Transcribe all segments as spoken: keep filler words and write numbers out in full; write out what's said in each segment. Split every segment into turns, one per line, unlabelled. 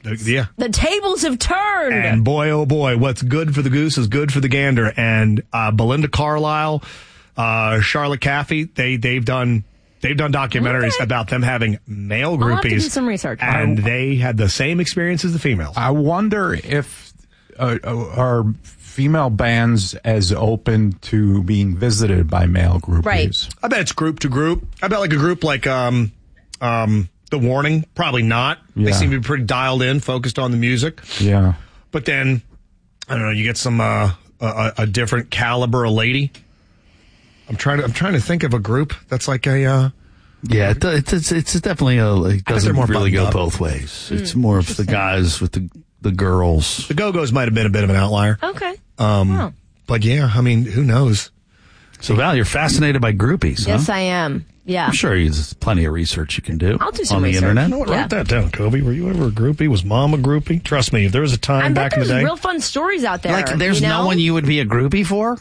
The, yeah.
The tables have turned.
And boy, oh boy, what's good for the goose is good for the gander. And uh, Belinda Carlisle, uh, Charlotte Caffey, they, they've done they've done documentaries
okay.
about them having male groupies.
I'll have to do some research.
And they had the same experience as the females.
I wonder if uh, are female bands as open to being visited by male groupies.
Right.
I bet it's group to group. I bet like a group like um, um, The Warning, probably not.
Yeah.
They seem to be pretty dialed in, focused on the music.
Yeah.
But then, I don't know, you get some uh, a, a different caliber of lady. I'm trying to I'm trying to think of a group that's like a uh,
yeah, it, it's it's it's definitely a it doesn't
more
really go
buttoned up.
both ways. Mm, it's more of the guys with the the girls.
The Go-Go's might have been a bit of an outlier.
Okay.
Um,
wow.
But yeah, I mean, who knows?
So Val, you're fascinated by groupies,
Yes,
huh?
I am. Yeah.
I'm sure there's plenty of research you can do.
I'll do some
on the
research.
internet.
You know what?
Yeah.
Write that down, Kobe. Were you ever a groupie? Was mom a groupie? Trust me, if there was a time
I bet
back in the
there's
day.
real fun stories out there.
Like, there's
you know?
no one you would be a groupie for?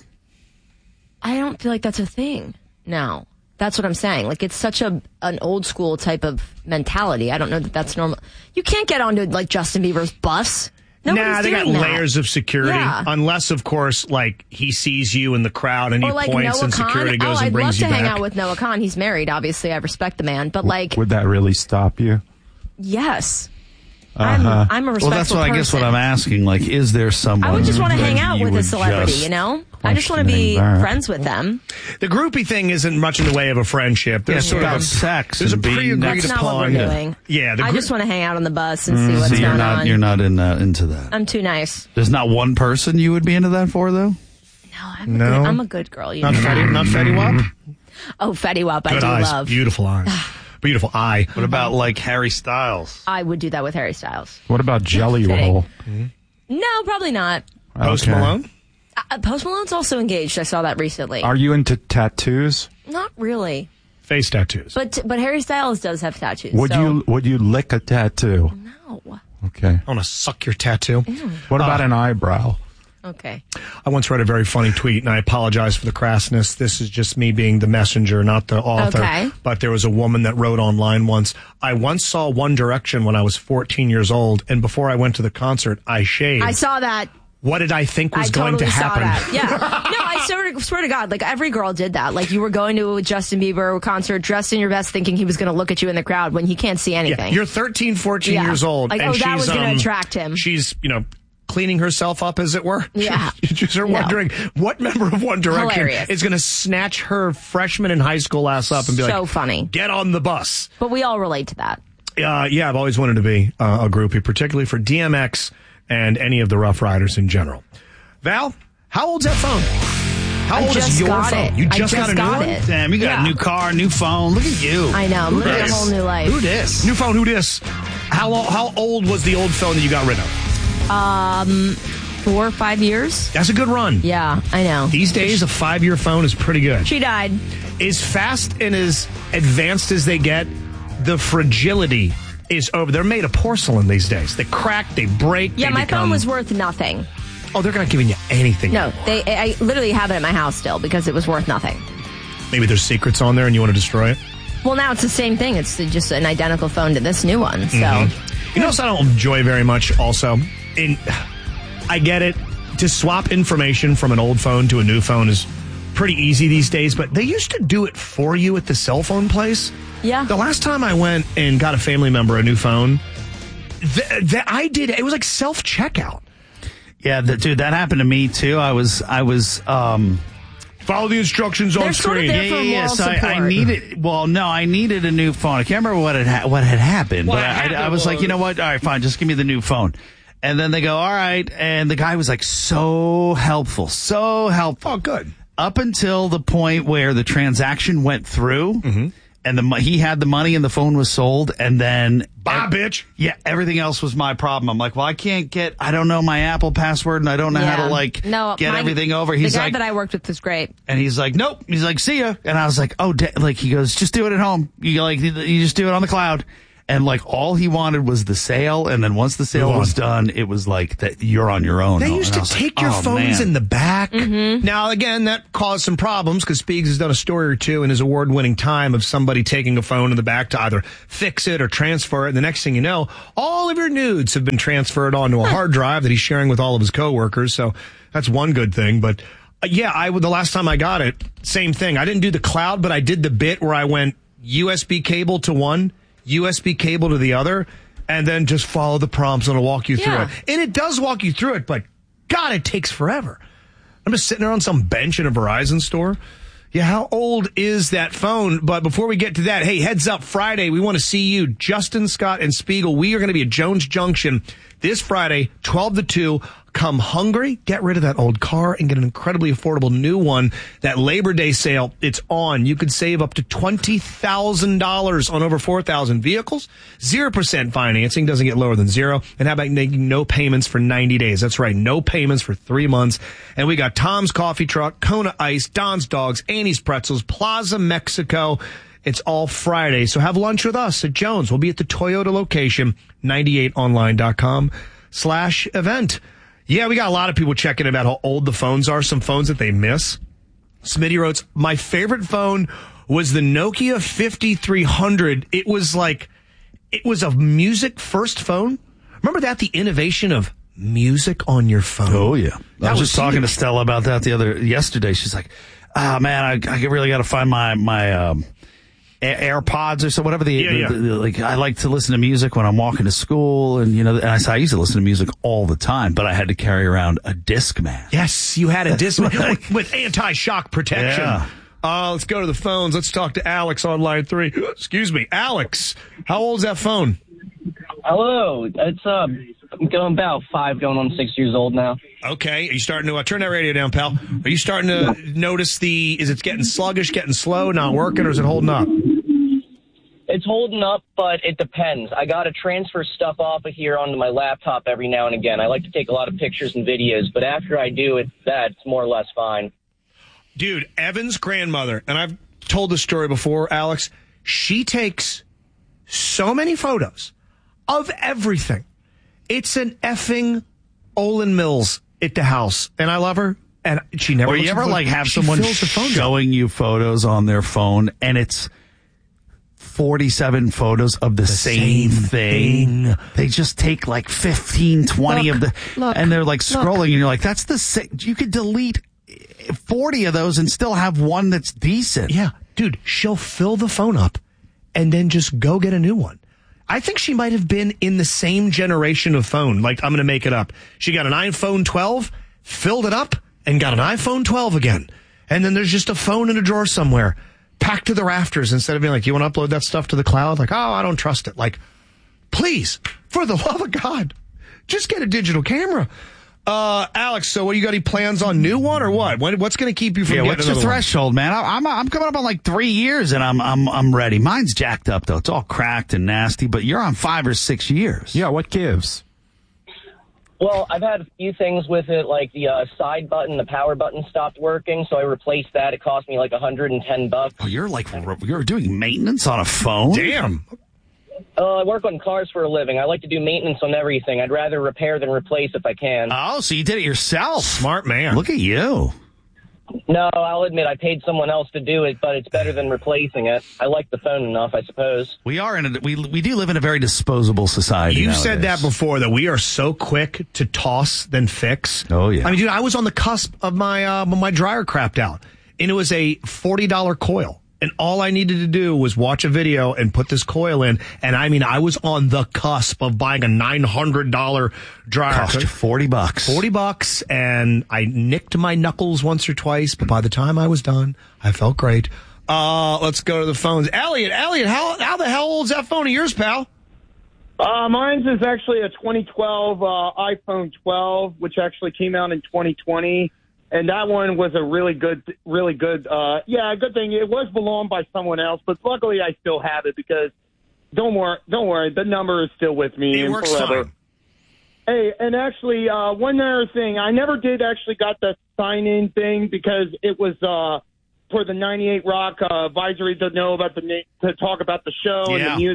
I don't feel like that's a thing now. That's what I'm saying. Like, it's such a an old school type of mentality. I don't know that that's normal. You can't get onto, like, Justin Bieber's bus. Nobody's
nah, they got
doing that.
layers of security.
Yeah.
Unless, of course, like, he sees you in the crowd and he
Or like
points
Noah
and
Khan.
security goes
oh,
and
I'd
brings
love
you
to hang
back.
out with Noah Khan. He's married, obviously. I respect the man. But, like,
Would that really stop you?
yes.
Uh-huh.
I'm, I'm a respectful
Well, that's what
person.
I guess what I'm asking. Like, is there someone
I would just want to
that
hang out
you
with a
would
celebrity,
just-
you know? I just want to be
questioning that.
friends with them.
The groupie thing isn't much in the way of a friendship.
Yeah,
There's
it's
sort
about
of a,
sex.
there's a
and being
pre-agreed
next
That's not what we're
upon.
doing.
Yeah, the
I
group-
just want to hang out on the bus and see what's
So you're
going
not
on.
you're not in uh, into that.
I'm too nice.
There's not one person you would be into that for, though.
No, I'm,
No?
A, good, I'm a good girl. You
Not
know
Fetty,
that.
not Fetty Wap?
Oh, Fetty Wap, I
Good
do
eyes.
love.
Beautiful eyes. Beautiful eye.
What about like Harry Styles?
I would do that with Harry Styles.
What about Jelly
Fitting.
Roll?
No, probably not.
Post
Okay.
Malone?
Uh, Post Malone's also engaged. I saw that recently.
Are you into tattoos?
Not really.
Face tattoos.
But but Harry Styles does have tattoos.
Would
so-
you would you lick a tattoo?
No.
Okay.
I want to suck your tattoo.
What about
Uh,
an eyebrow?
Okay.
I once read a very funny tweet, and I apologize for the crassness. This is just me being the messenger, not the author.
Okay.
But there was a woman that wrote online once, I once saw One Direction when I was fourteen years old, and before I went to the concert, I shaved.
I saw that.
What did I think was
I
going
totally
to happen?
saw that. Yeah. No, I swear to, swear to God, like every girl did that. Like you were going to a Justin Bieber concert dressed in your best thinking he was going to look at you in the crowd when he can't see
Yeah,
anything.
you're thirteen, fourteen
Yeah.
years old.
Like,
and
oh, that
she's,
was gonna
um,
attract him.
She's, you know, cleaning herself up, as it were.
Yeah.
She's are
No.
wondering what member of One Direction
Hilarious.
is going to snatch her freshman in high school ass up and be
So
like,
funny.
get on the bus.
But we all relate to that.
Uh, yeah, I've always wanted to be uh, a groupie, particularly for D M X and any of the Rough Riders in general. Val, how old's that phone? How
I
old
just
is your
got
phone?
it.
You
I
just, got a new
got
one?
it.
Damn, you got
Yeah.
a new car, new phone. Look at you.
I know. I'm
Who
living a
dis?
whole new life.
Who dis?
New phone, who dis? How, lo- how old was the old phone that you got rid of?
Um, four or five years.
That's a good run.
Yeah, I know.
These days, a five-year phone is pretty good.
She died.
As fast and as advanced as they get, the fragility is over. They're made of porcelain these days. They crack, they break.
Yeah,
they
my
become,
phone was worth nothing.
Oh, they're not giving you anything.
No, they. I literally have it at my house still because it was worth nothing.
Maybe there's secrets on there and you want to destroy it.
Well, now it's the same thing. It's just an identical phone to this new one. So,
You know what I don't enjoy very much also? In, I get it. To swap information from an old phone to a new phone is pretty easy these days, but they used to do it for you at the cell phone place.
yeah.
The last time I went and got a family member a new phone, th- th- I did, it was like self-checkout.
Yeah, the, dude, that happened to me too. I was, I was, um,
Follow the instructions on
They're sort of
screen.
there
yeah,
for
yeah, yeah.
moral
So I, I
support.
needed. Well, no, I needed a new phone. I can't remember what had ha- what had happened,
What
but I,
happened
I, I was like,
was-
you know what? All right, fine, just give me the new phone. And then they go, all right, and the guy was like so helpful, so helpful.
Oh, good.
Up until the point where the transaction went through,
Mm-hmm.
and the mo- he had the money and the phone was sold, and then
Bye, bitch.
yeah, everything else was my problem. I'm like, well, I can't get, I don't know my Apple password, and I don't know how
Yeah.
to like
no,
get
my-
everything over. He's
the guy
like,
that I worked with was great.
and he's like, nope. He's like, see ya. And I was like, oh, da-. like he goes, just do it at home. You like, you just do it on the cloud. And like all he wanted was the sale, and then once the sale was done, it was like that you're on your own.
They
And
used to
I was
take
like,
your
oh,
phones
man.
in the back.
Mm-hmm.
Now, again, that caused some problems because Speegs has done a story or two in his award-winning time of somebody taking a phone in the back to either fix it or transfer it. And the next thing you know, all of your nudes have been transferred onto a hard drive that he's sharing with all of his coworkers. So that's one good thing. But uh, yeah, I the last time I got it, same thing. I didn't do the cloud, but I did the bit where I went U S B cable to one, U S B cable to the other, and then just follow the prompts and it'll walk you through
Yeah.
it. And it does walk you through it, but God, it takes forever. I'm just sitting there on some bench in a Verizon store. Yeah, how old is that phone? But before we get to that, hey, heads up, Friday, we want to see you, Justin, Scott, and Spiegel. We are going to be at Jones Junction this Friday, twelve to two. Come hungry, get rid of that old car, and get an incredibly affordable new one. That Labor Day sale, it's on. You could save up to twenty thousand dollars on over four thousand vehicles. zero percent financing, doesn't get lower than zero. And how about making no payments for ninety days? That's right, no payments for three months. And we got Tom's Coffee Truck, Kona Ice, Don's Dogs, Annie's Pretzels, Plaza Mexico. It's all Friday. So have lunch with us at Jones. We'll be at the Toyota location, ninety-eight online dot com slash event. Yeah, we got a lot of people checking about how old the phones are, some phones that they miss. Smitty wrote, my favorite phone was the Nokia fifty-three hundred. It was like, it was a music first phone. Remember that? The innovation of music on your phone.
Oh, yeah.
That
I was
was
just talking
huge.
to Stella about that the other yesterday. She's like, ah, man, I, I really got to find my, my, um, AirPods or so, whatever the,
Yeah,
the,
yeah.
the, the, like, I like to listen to music when I'm walking to school. And, you know, and I said, I used to listen to music all the time, but I had to carry around a Discman.
Yes, you had a Discman
Like-
with, with anti-shock protection.
Yeah.
Uh, let's go to the phones. Let's talk to Alex on line three. Excuse me. Alex, how old is that phone?
Hello, it's uh, I'm going about five, going on six years old now.
Okay. Are you starting to uh, turn that radio down, pal? Are you starting to notice the, is it getting sluggish, getting slow, not working, or is it holding up?
It's holding up, but it depends. I got to transfer stuff off of here onto my laptop every now and again. I like to take a lot of pictures and videos, but after I do it, that's more or less fine.
Dude, Evan's grandmother, and I've told this story before, Alex, she takes so many photos of everything. It's an effing Olin Mills at the house, and I love her, and she never
Or
looks
you
at
ever
the-
like have
she
someone
fills the phone up.
showing you photos on their phone and it's forty-seven photos of the, same,
same
thing.
thing.
They just take like fifteen, twenty
Look,
of the,
look,
and they're like
look.
scrolling and you're like, that's the same. You could delete forty of those and still have one that's decent.
Yeah, dude, she'll fill the phone up and then just go get a new one. I think she might have been in the same generation of phone. Like, I'm going to make it up. She got an iPhone twelve, filled it up, and got an iPhone twelve again. And then there's just a phone in a drawer somewhere, packed to the rafters, instead of being like, you want to upload that stuff to the cloud? Like, oh, I don't trust it. Like, please, for the love of God, just get a digital camera. Uh, Alex, so what, you got any plans on new one or what? what what's going to keep you from
Yeah,
getting
what's your
another one?
threshold, man? I, I'm I'm coming up on like three years, and I'm I'm I'm ready. Mine's jacked up though; it's all cracked and nasty. But you're on five or six years.
Yeah, what gives?
Well, I've had a few things with it, like the uh, side button, the power button stopped working, so I replaced that. It cost me like one hundred ten bucks.
Oh, you're like you're doing maintenance on a phone.
Damn.
Uh, I work on cars for a living. I like to do maintenance on everything. I'd rather repair than replace if I can.
Oh, so you did it yourself?
Smart man.
Look at you.
No, I'll admit I paid someone else to do it, but it's better than replacing it. I like the phone enough, I suppose.
We are in a we we do live in a very disposable society.
You
nowadays.
said that before, that we are so quick to toss than fix.
Oh, yeah.
I mean, dude, I was on the cusp of my uh, my dryer crapped out, and it was a forty dollar coil. And all I needed to do was watch a video and put this coil in. And I mean, I was on the cusp of buying a nine hundred dollar dryer.
Cost you forty bucks.
forty bucks, and I nicked my knuckles once or twice, but by the time I was done, I felt great. Uh, let's go to the phones. Elliot, Elliot, how, how the hell old's that phone of yours, pal?
Uh, mine's is actually a twenty twelve uh, iPhone twelve, which actually came out in twenty twenty. And that one was a really good, really good, uh, yeah, good thing. It was belonged by someone else, but luckily I still have it because don't worry, don't worry, the number is still with me
It
and
works
forever.
fine.
Hey, and actually, uh, one other thing, I never did actually got the sign-in thing because it was uh, for the ninety-eight Rock uh, advisory to know about the na- to talk about the show and
Yeah.
the music.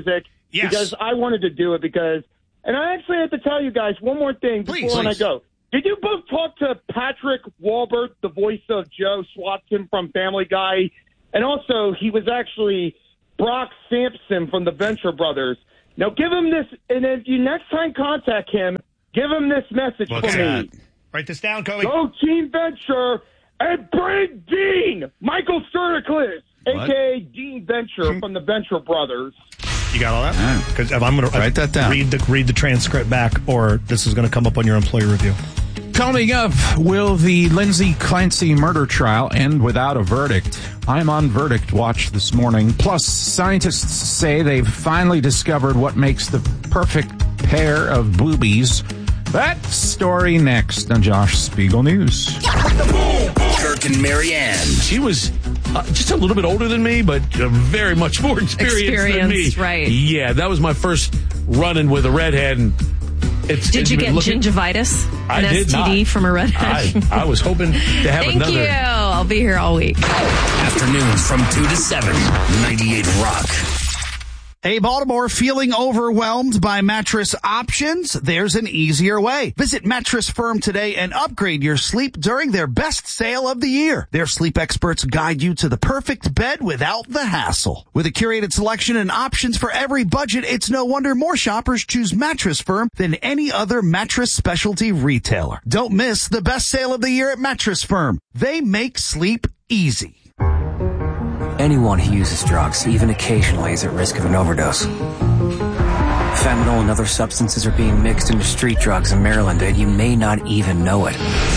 Yes.
Because I wanted to do it because, and I actually have to tell you guys one more thing before
Please,
when
please.
I go. Did you both talk to Patrick Walbert, the voice of Joe Swatson from Family Guy? And also, he was actually Brock Sampson from the Venture Brothers. Now, give him this, and if you next time contact him, give him this message
What's
for
that?
me.
Write this down, Cody.
Go Team Venture and bring Dean, Michael Sturniclis, a k a. Dean Venture from the Venture Brothers.
You got all that? Because if I'm going to
Write that down.
read the read the transcript back, or this is going to come up on your employee review.
Coming up, will the Lindsay Clancy murder trial end without a verdict? I'm on verdict watch this morning. Plus, scientists say they've finally discovered what makes the perfect pair of boobies. That story next on Josh Spiegel News.
Kirk and Marianne.
She was uh, just a little bit older than me, but uh, very much more experienced than me.
Experienced, right.
Yeah, that was my first run-in with a redhead. And it's,
Did
it's
you
been
get
looking-
gingivitis?
I
An
did
S T D
not.
from a redhead?
I, I was hoping to have
Thank
another.
you. I'll be here all week.
Afternoons from two to seven. ninety-eight Rock.
Hey, Baltimore, feeling overwhelmed by mattress options? There's an easier way. Visit Mattress Firm today and upgrade your sleep during their best sale of the year. Their sleep experts guide you to the perfect bed without the hassle. With a curated selection and options for every budget, it's no wonder more shoppers choose Mattress Firm than any other mattress specialty retailer. Don't miss the best sale of the year at Mattress Firm. They make sleep easy.
Anyone who uses drugs, even occasionally, is at risk of an overdose. Fentanyl and other substances are being mixed into street drugs in Maryland, and you may not even know it.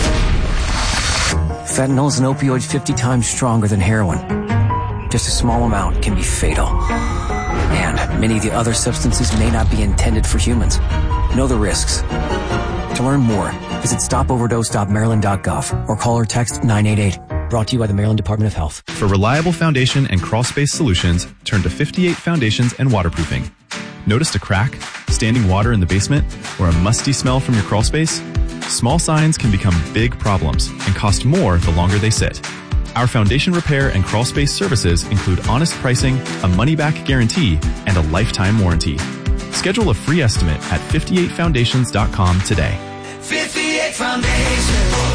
Fentanyl is an opioid fifty times stronger than heroin. Just a small amount can be fatal. And many of the other substances may not be intended for humans. Know the risks. To learn more, visit stop overdose dot maryland dot gov or call or text nine eight eight. Brought to you by the Maryland Department of Health.
For reliable foundation and crawl space solutions, turn to fifty-eight Foundations and Waterproofing. Noticed a crack, standing water in the basement, or a musty smell from your crawl space? Small signs can become big problems and cost more the longer they sit. Our foundation repair and crawl space services include honest pricing, a money-back guarantee, and a lifetime warranty. Schedule a free estimate at fifty-eight foundations dot com today.
fifty-eight Foundations.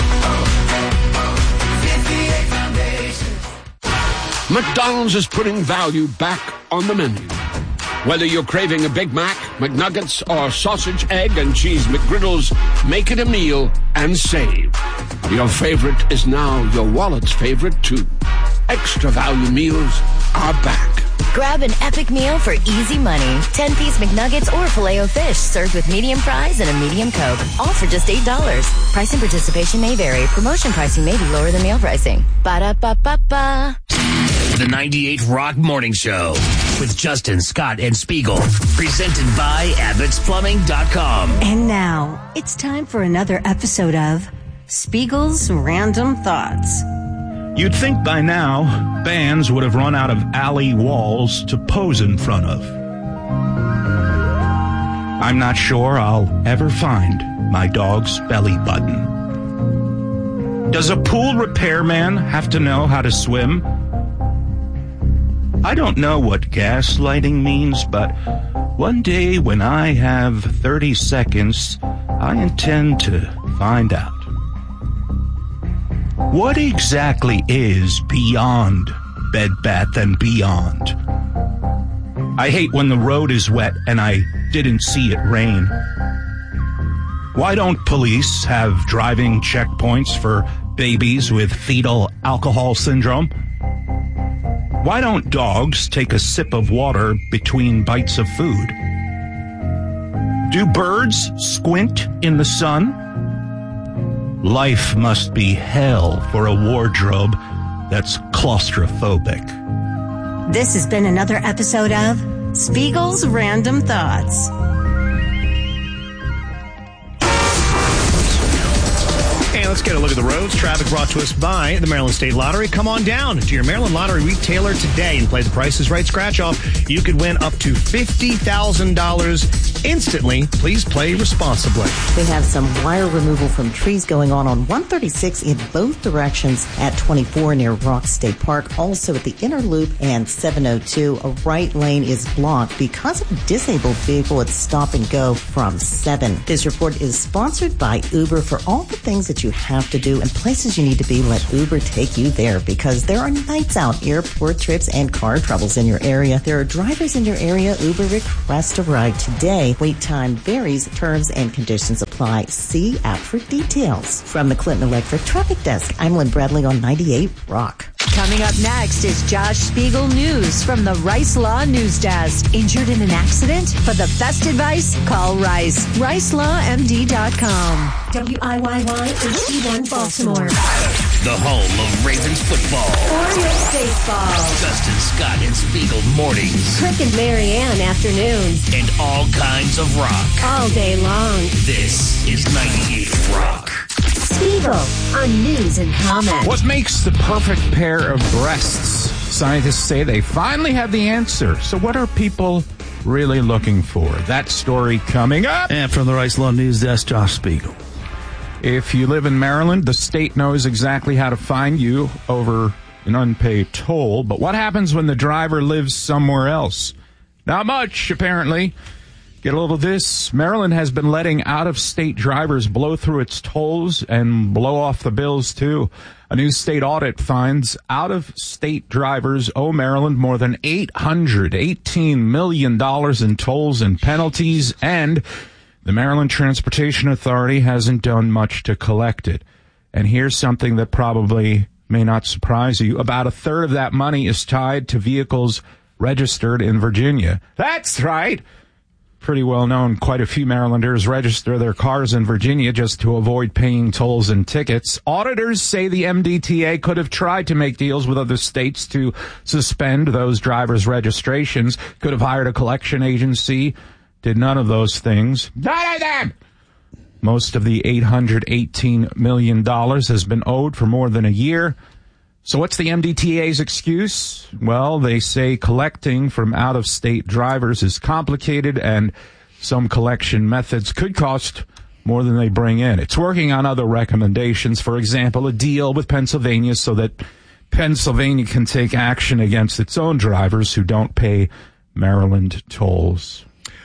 McDonald's is putting value back on the menu. Whether you're craving a Big Mac, McNuggets, or sausage, egg, and cheese McGriddles, make it a meal and save. Your favorite is now your wallet's favorite, too. Extra value meals are back.
Grab an epic meal for easy money. ten-piece McNuggets or Filet-O-Fish served with medium fries and a medium Coke. All for just eight dollars. Price and participation may vary. Promotion pricing may be lower than meal pricing. Ba-da-ba-ba-ba.
The ninety-eight Rock Morning Show with Justin, Scott, and Spiegel. Presented by Abbott's Plumbing dot com.
And now, it's time for another episode of Spiegel's Random Thoughts.
You'd think by now, bands would have run out of alley walls to pose in front of. I'm not sure I'll ever find my dog's belly button. Does a pool repairman have to know how to swim? I don't know what gaslighting means, but one day when I have thirty seconds, I intend to find out. What exactly is Beyond Bed Bath and Beyond? I hate when the road is wet and I didn't see it rain. Why don't police have driving checkpoints for babies with fetal alcohol syndrome? Why don't dogs take a sip of water between bites of food? Do birds squint in the sun? Life must be hell for a wardrobe that's claustrophobic.
This has been another episode of Spiegel's Random Thoughts.
Okay, let's get a look at the roads. Traffic brought to us by the Maryland State Lottery. Come on down to your Maryland Lottery retailer today and play the Price is Right scratch off. You could win up to fifty thousand dollars instantly. Please play responsibly.
We have some wire removal from trees going on on one thirty-six in both directions at twenty-four near Rock State Park. Also at the inner loop and seven oh two, a right lane is blocked because of a disabled vehicle at stop and go from seven. This report is sponsored by Uber. For all the things that you have to do and places you need to be, let Uber take you there, because there are nights out, airport trips, and car troubles in your area. There are drivers in your area. Uber request a ride today. Wait time varies. Terms and conditions apply. See app for details. From the Clinton Electric Traffic Desk, I'm Lynn Bradley on ninety-eight Rock.
Coming up next is Josh Spiegel News from the Rice Law News Desk. Injured in an accident? For the best advice, call Rice. rice law m d dot com.
W I Y Y H D one Baltimore.
The home of Ravens football.
Orioles baseball.
Justin Scott and Spiegel mornings.
Crick and Marianne afternoons.
And all kinds of rock.
All day long.
This is ninety-eight Rock.
Spiegel on news and comment.
What makes the perfect pair of breasts? Scientists say they finally have the answer. So what are people really looking for? That story coming up.
And from the Rice Law News Desk, Josh Spiegel.
If you live in Maryland, the state knows exactly how to find you over an unpaid toll. But what happens when the driver lives somewhere else? Not much, apparently. Get a little of this. Maryland has been letting out-of-state drivers blow through its tolls and blow off the bills, too. A new state audit finds out-of-state drivers owe Maryland more than eight hundred eighteen million dollars in tolls and penalties, and the Maryland Transportation Authority hasn't done much to collect it. And here's something that probably may not surprise you. About a third of that money is tied to vehicles registered in Virginia. That's right. Pretty well known. Quite a few Marylanders register their cars in Virginia just to avoid paying tolls and tickets. Auditors say the M D T A could have tried to make deals with other states to suspend those drivers' registrations, could have hired a collection agency, did none of those things. None of them! Most of the eight hundred eighteen million dollars has been owed for more than a year. So what's the M D T A's excuse? Well, they say collecting from out-of-state drivers is complicated and some collection methods could cost more than they bring in. It's working on other recommendations, for example, a deal with Pennsylvania so that Pennsylvania can take action against its own drivers who don't pay Maryland tolls.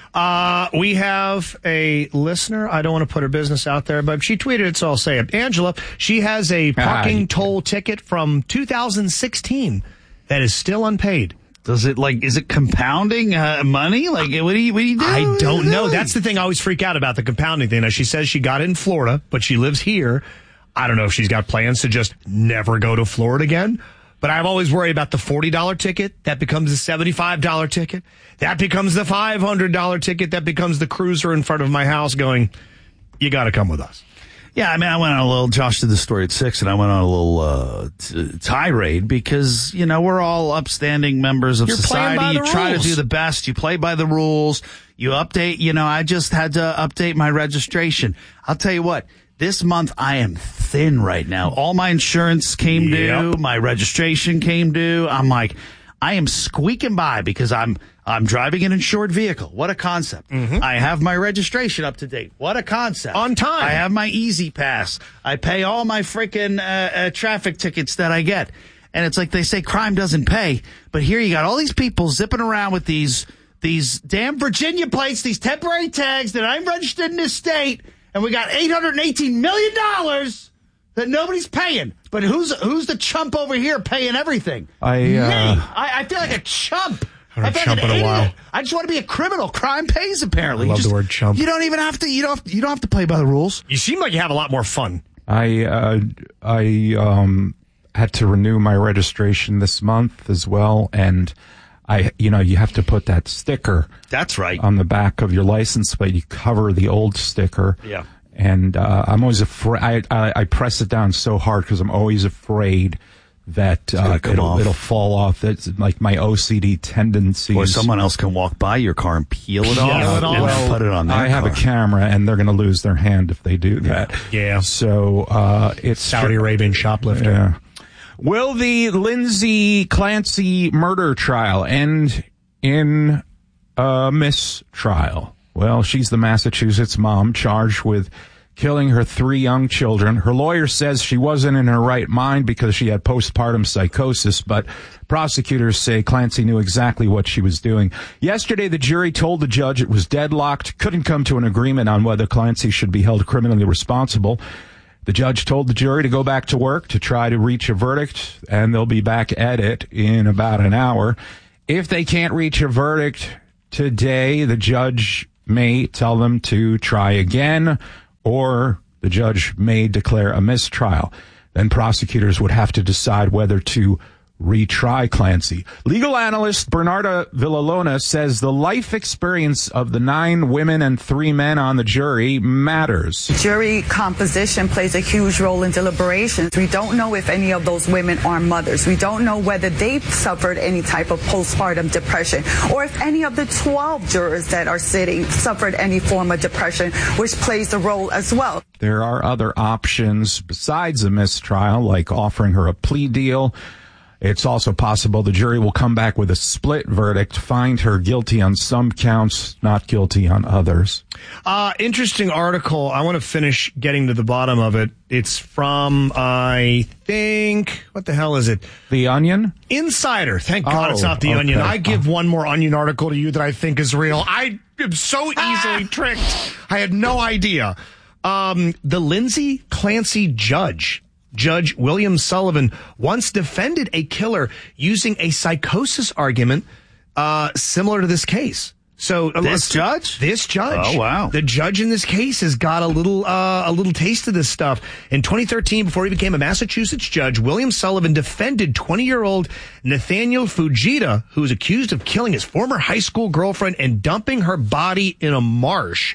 Uh, we have a listener. I don't want to put her business out there, but she tweeted it, so I'll say it. Angela, she has a parking toll ticket from two thousand sixteen that is still unpaid.
Does it, like, is it compounding uh, money? Like, what do you, what do you do?
I don't know. That's the thing I always freak out about, the compounding thing. Now, she says she got it in Florida, but she lives here. I don't know if she's got plans to just never go to Florida again. But I've always worried about the forty dollars ticket. That becomes the seventy-five dollars ticket. That becomes the five hundred dollars ticket. That becomes the cruiser in front of my house going, you got to come with us.
Yeah, I mean, I went on a little, Josh did the story at six, and I went on a little uh, t- tirade because, you know, we're all upstanding members of
You're
society. You try
rules.
to do the best. You play by the rules. You update. You know, I just had to update my registration. I'll tell you what. This month, I am thin right now. All my insurance came
Yep.
due. My registration came due. I'm like, I am squeaking by because I'm I'm driving an insured vehicle. What a concept.
Mm-hmm.
I have my registration up to date. What a concept.
On time.
I have my Easy Pass. I pay all my freaking uh, uh, traffic tickets that I get. And it's like they say crime doesn't pay. But here you got all these people zipping around with these these damn Virginia plates, these temporary tags that I'm registered in this state. And we got eight hundred eighteen million dollars that nobody's paying. But who's who's the chump over here paying everything?
I, uh,
Me. I, I feel like a chump.
I haven't
feel
chump
like an
in a while.
idiot. I just want to be a criminal. Crime pays, apparently.
I love
You just-
the word chump.
You don't even have to. You don't. Have, you don't have to play by the rules.
You seem like you have a lot more fun.
I uh, I um, had to renew my registration this month as well, and I, you know, you have to put that sticker.
That's right.
On the back of your license plate, you cover the old sticker.
Yeah.
And uh, I'm always afraid. I, I I press it down so hard because I'm always afraid that uh,
come
it'll,
off.
it'll fall off. It's like my O C D tendencies.
Or someone else can walk by your car and peel it
Peel
off
it off.
and
Well,
put it on their
I have
car.
a camera, and they're going to lose their hand if they do that.
Yeah.
So uh, it's
Saudi Arabian shoplifter.
Yeah. Will the Lindsay Clancy murder trial end in a mistrial? Well, she's the Massachusetts mom charged with killing her three young children. Her lawyer says she wasn't in her right mind because she had postpartum psychosis, but prosecutors say Clancy knew exactly what she was doing. Yesterday, the jury told the judge it was deadlocked, couldn't come to an agreement on whether Clancy should be held criminally responsible. The judge told the jury to go back to work to try to reach a verdict, and they'll be back at it in about an hour. If they can't reach a verdict today, the judge may tell them to try again, or the judge may declare a mistrial. Then prosecutors would have to decide whether to retry Clancy. Legal analyst Bernarda Villalona says the life experience of the nine women and three men on the jury matters.
Jury composition plays a huge role in deliberations. We don't know if any of those women are mothers. We don't know whether they've suffered any type of postpartum depression, or if any of the twelve jurors that are sitting suffered any form of depression, which plays a role as well.
There are other options besides a mistrial, like offering her a plea deal. It's also possible the jury will come back with a split verdict, find her guilty on some counts, not guilty on others.
Uh, interesting article. I want to finish getting to the bottom of it. It's from, I think, what the hell is it?
The Onion?
Insider. Thank God
Oh,
it's not The
okay.
Onion. I give one more Onion article to you that I think is real. I am so easily tricked. I had no idea. Um, the Lindsay Clancy judge. Judge William Sullivan once defended a killer using a psychosis argument uh, similar to this case. So uh,
This
let's-
judge?
this judge,
Oh, wow.
the judge in this case has got a little uh, a little taste of this stuff. In twenty thirteen, before he became a Massachusetts judge, William Sullivan defended twenty-year-old Nathaniel Fujita, who was accused of killing his former high school girlfriend and dumping her body in a marsh.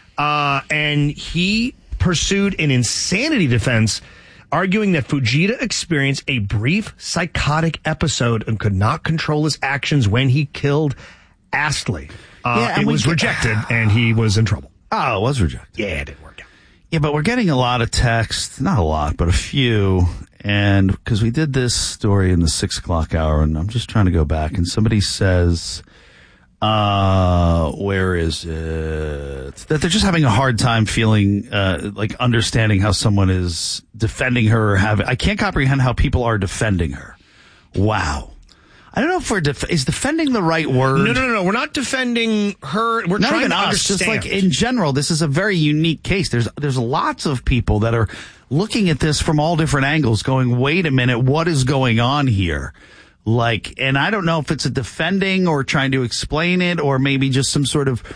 Uh, and he pursued an insanity defense, arguing that Fujita experienced a brief psychotic episode and could not control his actions when he killed Astley. Uh,
Yeah, and
it
we
was
get-
rejected, and he was in trouble.
Oh, it was rejected.
Yeah, it didn't work out.
Yeah, but we're getting a lot of text, not a lot, but a few. And because we did this story in the six o'clock hour, and I'm just trying to go back, and somebody says, uh, where is it? That they're just having a hard time feeling, uh, like understanding how someone is defending her or having, I can't comprehend how people are defending her. Wow. I don't know if we're, def- is defending the right word?
No, no, no, no. We're not defending her. We're
Not
trying
even
to
us,
understand.
just like in general, this is a very unique case. There's there's lots of people that are looking at this from all different angles, going, wait a minute, what is going on here? Like, and I don't know if it's a defending or trying to explain it, or maybe just some sort of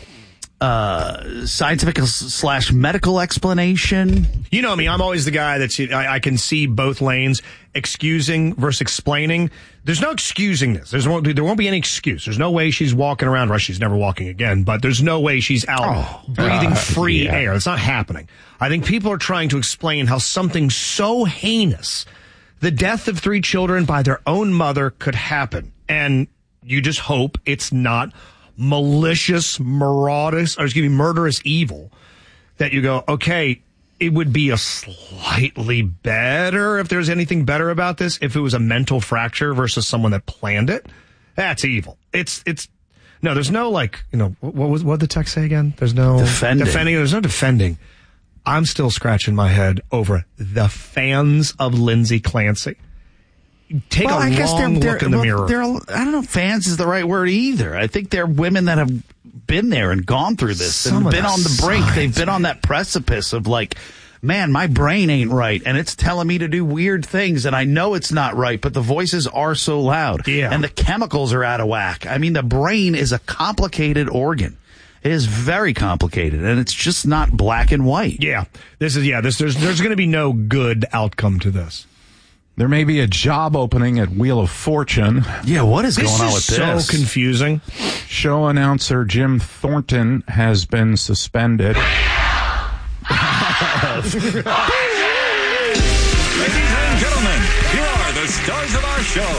uh scientific slash medical explanation.
You know me, I'm always the guy that's, I, I can see both lanes, excusing versus explaining. There's no excusing this. There's won't, there won't be any excuse. There's no way she's walking around, or she's never walking again, but there's no way she's out
Oh,
breathing
uh,
free
yeah.
air. It's not happening. I think people are trying to explain how something so heinous, the death of three children by their own mother, could happen. And you just hope it's not malicious, marauders, or excuse me, murderous evil, that you go, okay, it would be a slightly better, if there's anything better about this, if it was a mental fracture versus someone that planned it. That's evil. It's, it's, no, there's no like, you know, what was, what did the text say again? There's no
Defending.
defending. There's no defending. I'm still scratching my head over the fans of Lindsay Clancy. Take
Well,
a
I guess
long
they're,
look
they're,
in the
well,
mirror.
they're, I don't know if fans is the right word either. I think they're women that have been there and gone through this
Some
and
of
been
the
on the brink.
signs,
They've been on that precipice of like, man, my brain ain't right, and it's telling me to do weird things, and I know it's not right, but the voices are so loud.
Yeah.
And the chemicals are out of whack. I mean, the brain is a complicated organ. It is very complicated, and it's just not black and white.
Yeah, this is yeah. This there's there's going to be no good outcome to this.
There may be a job opening at Wheel of Fortune.
Yeah, what is
This
going on
is
with
so
this?
confusing.
Show announcer Jim Thornton has been suspended.
Ladies and gentlemen, here are the stars of our show,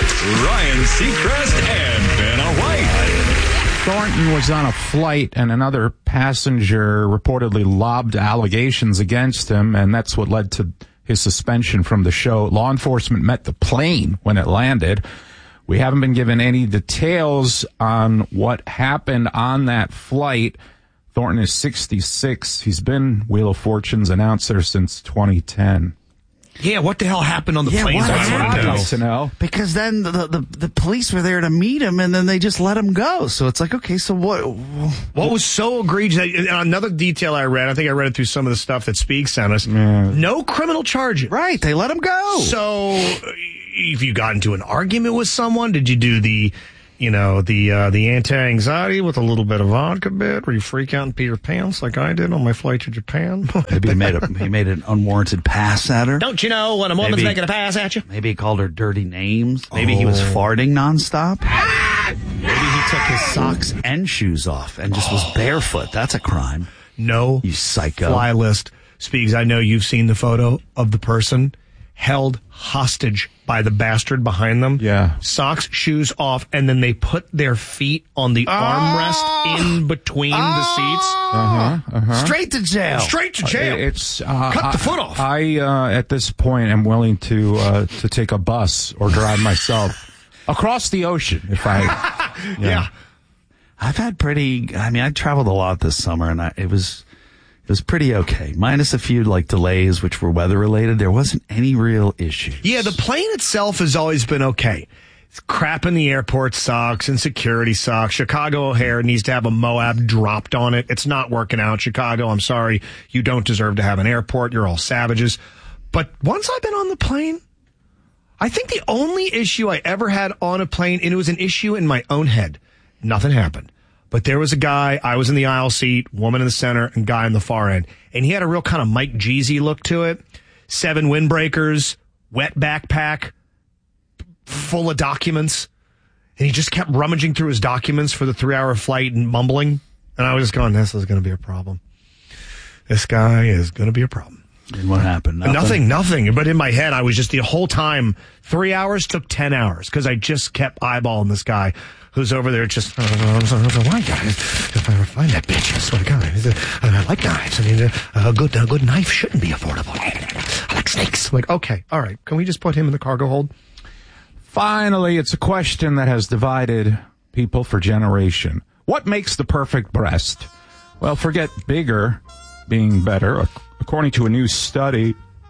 Ryan Seacrest and Vanna White.
Thornton was on a flight and another passenger reportedly lobbed allegations against him, and that's what led to his suspension from the show. Law enforcement met the plane when it landed. We haven't been given any details on what happened on that flight. Thornton is sixty-six. He's been Wheel of Fortune's announcer since twenty ten.
Yeah, what the hell happened on the
Yeah,
plane?
what
That's what
happened?
I
I'd like to know.
Because then the, the the police were there to meet him, and then they just let him go. So it's like, okay, so what?
What was so egregious? And another detail I read, I think I read it through some of the stuff that Speak sent us. No criminal charges.
Right, they let him go.
So, if you got into an argument with someone, did you do the, you know, the uh, the anti-anxiety with a little bit of vodka bit, where you freak out and pee your pants like I did on my flight to Japan?
Maybe he made a, he made an unwarranted pass at her.
Don't you know when a woman's
Maybe-
making a pass at you?
Maybe he called her dirty names. Maybe he was
Oh.
farting nonstop. Maybe he took his socks and shoes off and just was barefoot. That's a crime.
No,
you psycho.
Fly list. Speaks, I know you've seen the photo of the person held hostage by the bastard behind them.
Yeah.
Socks, shoes off, and then they put their feet on the armrest in between the seats.
Uh-huh, uh-huh.
Straight to jail.
Straight to jail.
It's uh,
Cut the
I-
foot off.
I, uh, at this point, am willing to uh, to take a bus or drive myself across the ocean if I.
Yeah.
I've had pretty, I mean, I traveled a lot this summer, and I, it was it was pretty okay. Minus a few, like, delays, which were weather-related. There wasn't any real issue.
Yeah, the plane itself has always been okay. It's crap in the airport sucks and security sucks. Chicago O'Hare needs to have a Moab dropped on it. It's not working out. Chicago, I'm sorry. You don't deserve to have an airport. You're all savages. But once I've been on the plane, I think the only issue I ever had on a plane, and it was an issue in my own head, nothing happened. But there was a guy, I was in the aisle seat, woman in the center, and guy in the far end. And he had a real kind of Mike Jeezy look to it. Seven windbreakers, wet backpack, full of documents. And he just kept rummaging through his documents for the three-hour flight and mumbling. And I was just going, this is going to be a problem. This guy is going to be a problem.
And what happened?
Nothing? nothing, nothing. But in my head, I was just the whole time, three hours took ten hours because I just kept eyeballing this guy who's over there just, uh, why guys? If I ever find that bitch, I swear to God, I like knives. I mean, a good, a good knife shouldn't be affordable. I like snakes. I'm like, okay, all right. Can we just put him in the cargo hold?
Finally, it's a question that has divided people for generation. What makes the perfect breast? Well, forget bigger being better. According to a new study,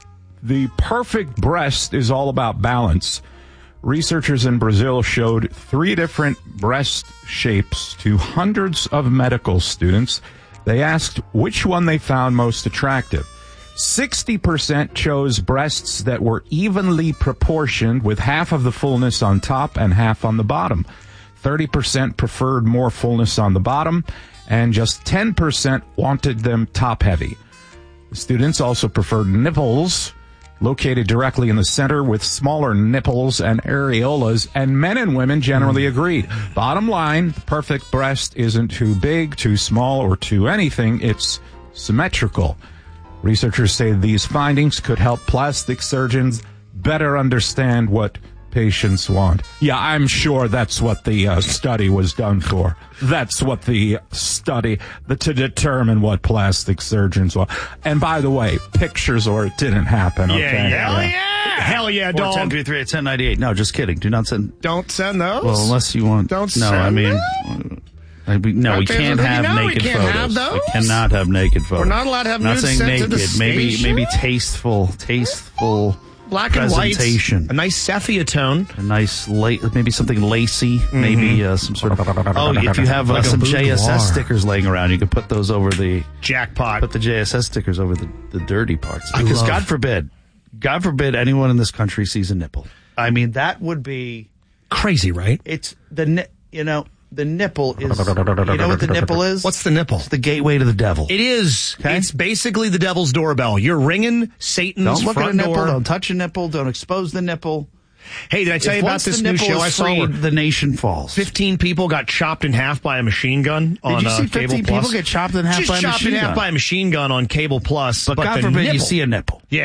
the perfect breast is all about balance. Researchers in Brazil showed three different breast shapes to hundreds of medical students. They asked which one they found most attractive. sixty percent chose breasts that were evenly proportioned, with half of the fullness on top and half on the bottom. thirty percent preferred more fullness on the bottom, and just ten percent wanted them top-heavy. The students also preferred nipples located directly in the center with smaller nipples and areolas, and men and women generally agreed. Bottom line, the perfect breast isn't too big, too small, or too anything. It's symmetrical. Researchers say these findings could help plastic surgeons better understand what patients want. Yeah, I'm sure that's what the uh, study was done for. That's what the study, the, to determine what plastic surgeons want. And by the way, pictures or it didn't happen. Okay?
Yeah, yeah. Hell yeah. Hell yeah,
four
dog.
ten three three ten ninety-eight. No, just kidding. Do not send.
Don't send those.
Well, unless you want.
Don't
no,
send
I mean,
them?
I mean, no, we
Okay,
can't
so
have
no, we
naked
can't
photos.
have those?
We cannot have naked photos.
We're not allowed to have
I'm not
nudes
saying
sent to
naked.
the
maybe,
station?
maybe tasteful, tasteful.
Black and white,
presentation.
a nice sepia tone,
a nice la- maybe something lacy, mm-hmm. maybe uh, some sort of. Oh, if you have uh,
like
some J S S
boudoir.
stickers laying around, you can put those over the
jackpot.
Put the J S S stickers over the, the dirty parts,
I
because
love-
God forbid, God forbid anyone in this country sees a nipple. I mean, that would be
crazy, right?
It's the ni- you know. The nipple is, you know what the nipple is?
What's the nipple?
It's the gateway to the devil.
It is.
Okay?
It's basically the devil's doorbell. You're ringing Satan's
Don't look
front
at a nipple.
door.
Don't touch a nipple. Don't expose the nipple.
Hey, did I tell
If
you about
once
this
the
new
nipple
show
is
I saw?
freed,
Where
the nation falls.
Fifteen people got chopped in half by a machine gun on
Did you see
uh, Cable
fifteen
Plus.
people get chopped in half
Just
by a
chopped
machine
in half
gun?
by a machine gun on Cable Plus.
But,
But
God
the
forbid
nipple,
you see a nipple.
Yeah.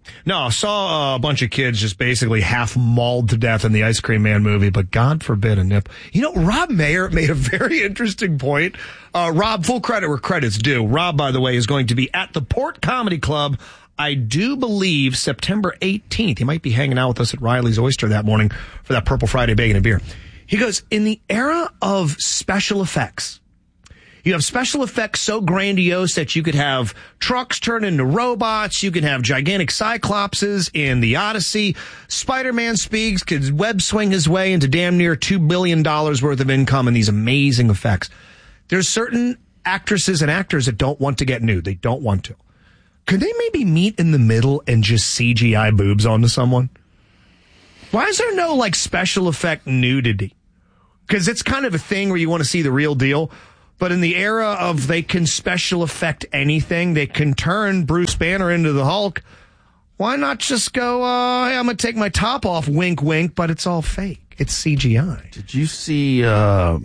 No, I saw a bunch of kids just basically half mauled to death in the Ice Cream Man movie, but God forbid a nip. You know, Rob Mayer made a very interesting point. Uh, Rob, full credit where credit's due. Rob, by the way, is going to be at the Port Comedy Club, I do believe, September eighteenth. He might be hanging out with us at Riley's Oyster that morning for that Purple Friday Bacon and Beer. He goes, in the era of special effects, you have special effects so grandiose that you could have trucks turn into robots. You could have gigantic cyclopses in the Odyssey. Spider-Man Speaks could web swing his way into damn near two billion dollars worth of income in these amazing effects. There's certain actresses and actors that don't want to get nude. They don't want to. Could they maybe meet in the middle and just C G I boobs onto someone? Why is there no, like, special effect nudity? Because it's kind of a thing where you want to see the real deal. But in the era of they can special effect anything, they can turn Bruce Banner into the Hulk. Why not just go, uh, hey, I'm going to take my top off, wink, wink, but it's all fake. It's C G I.
Did you see, uh,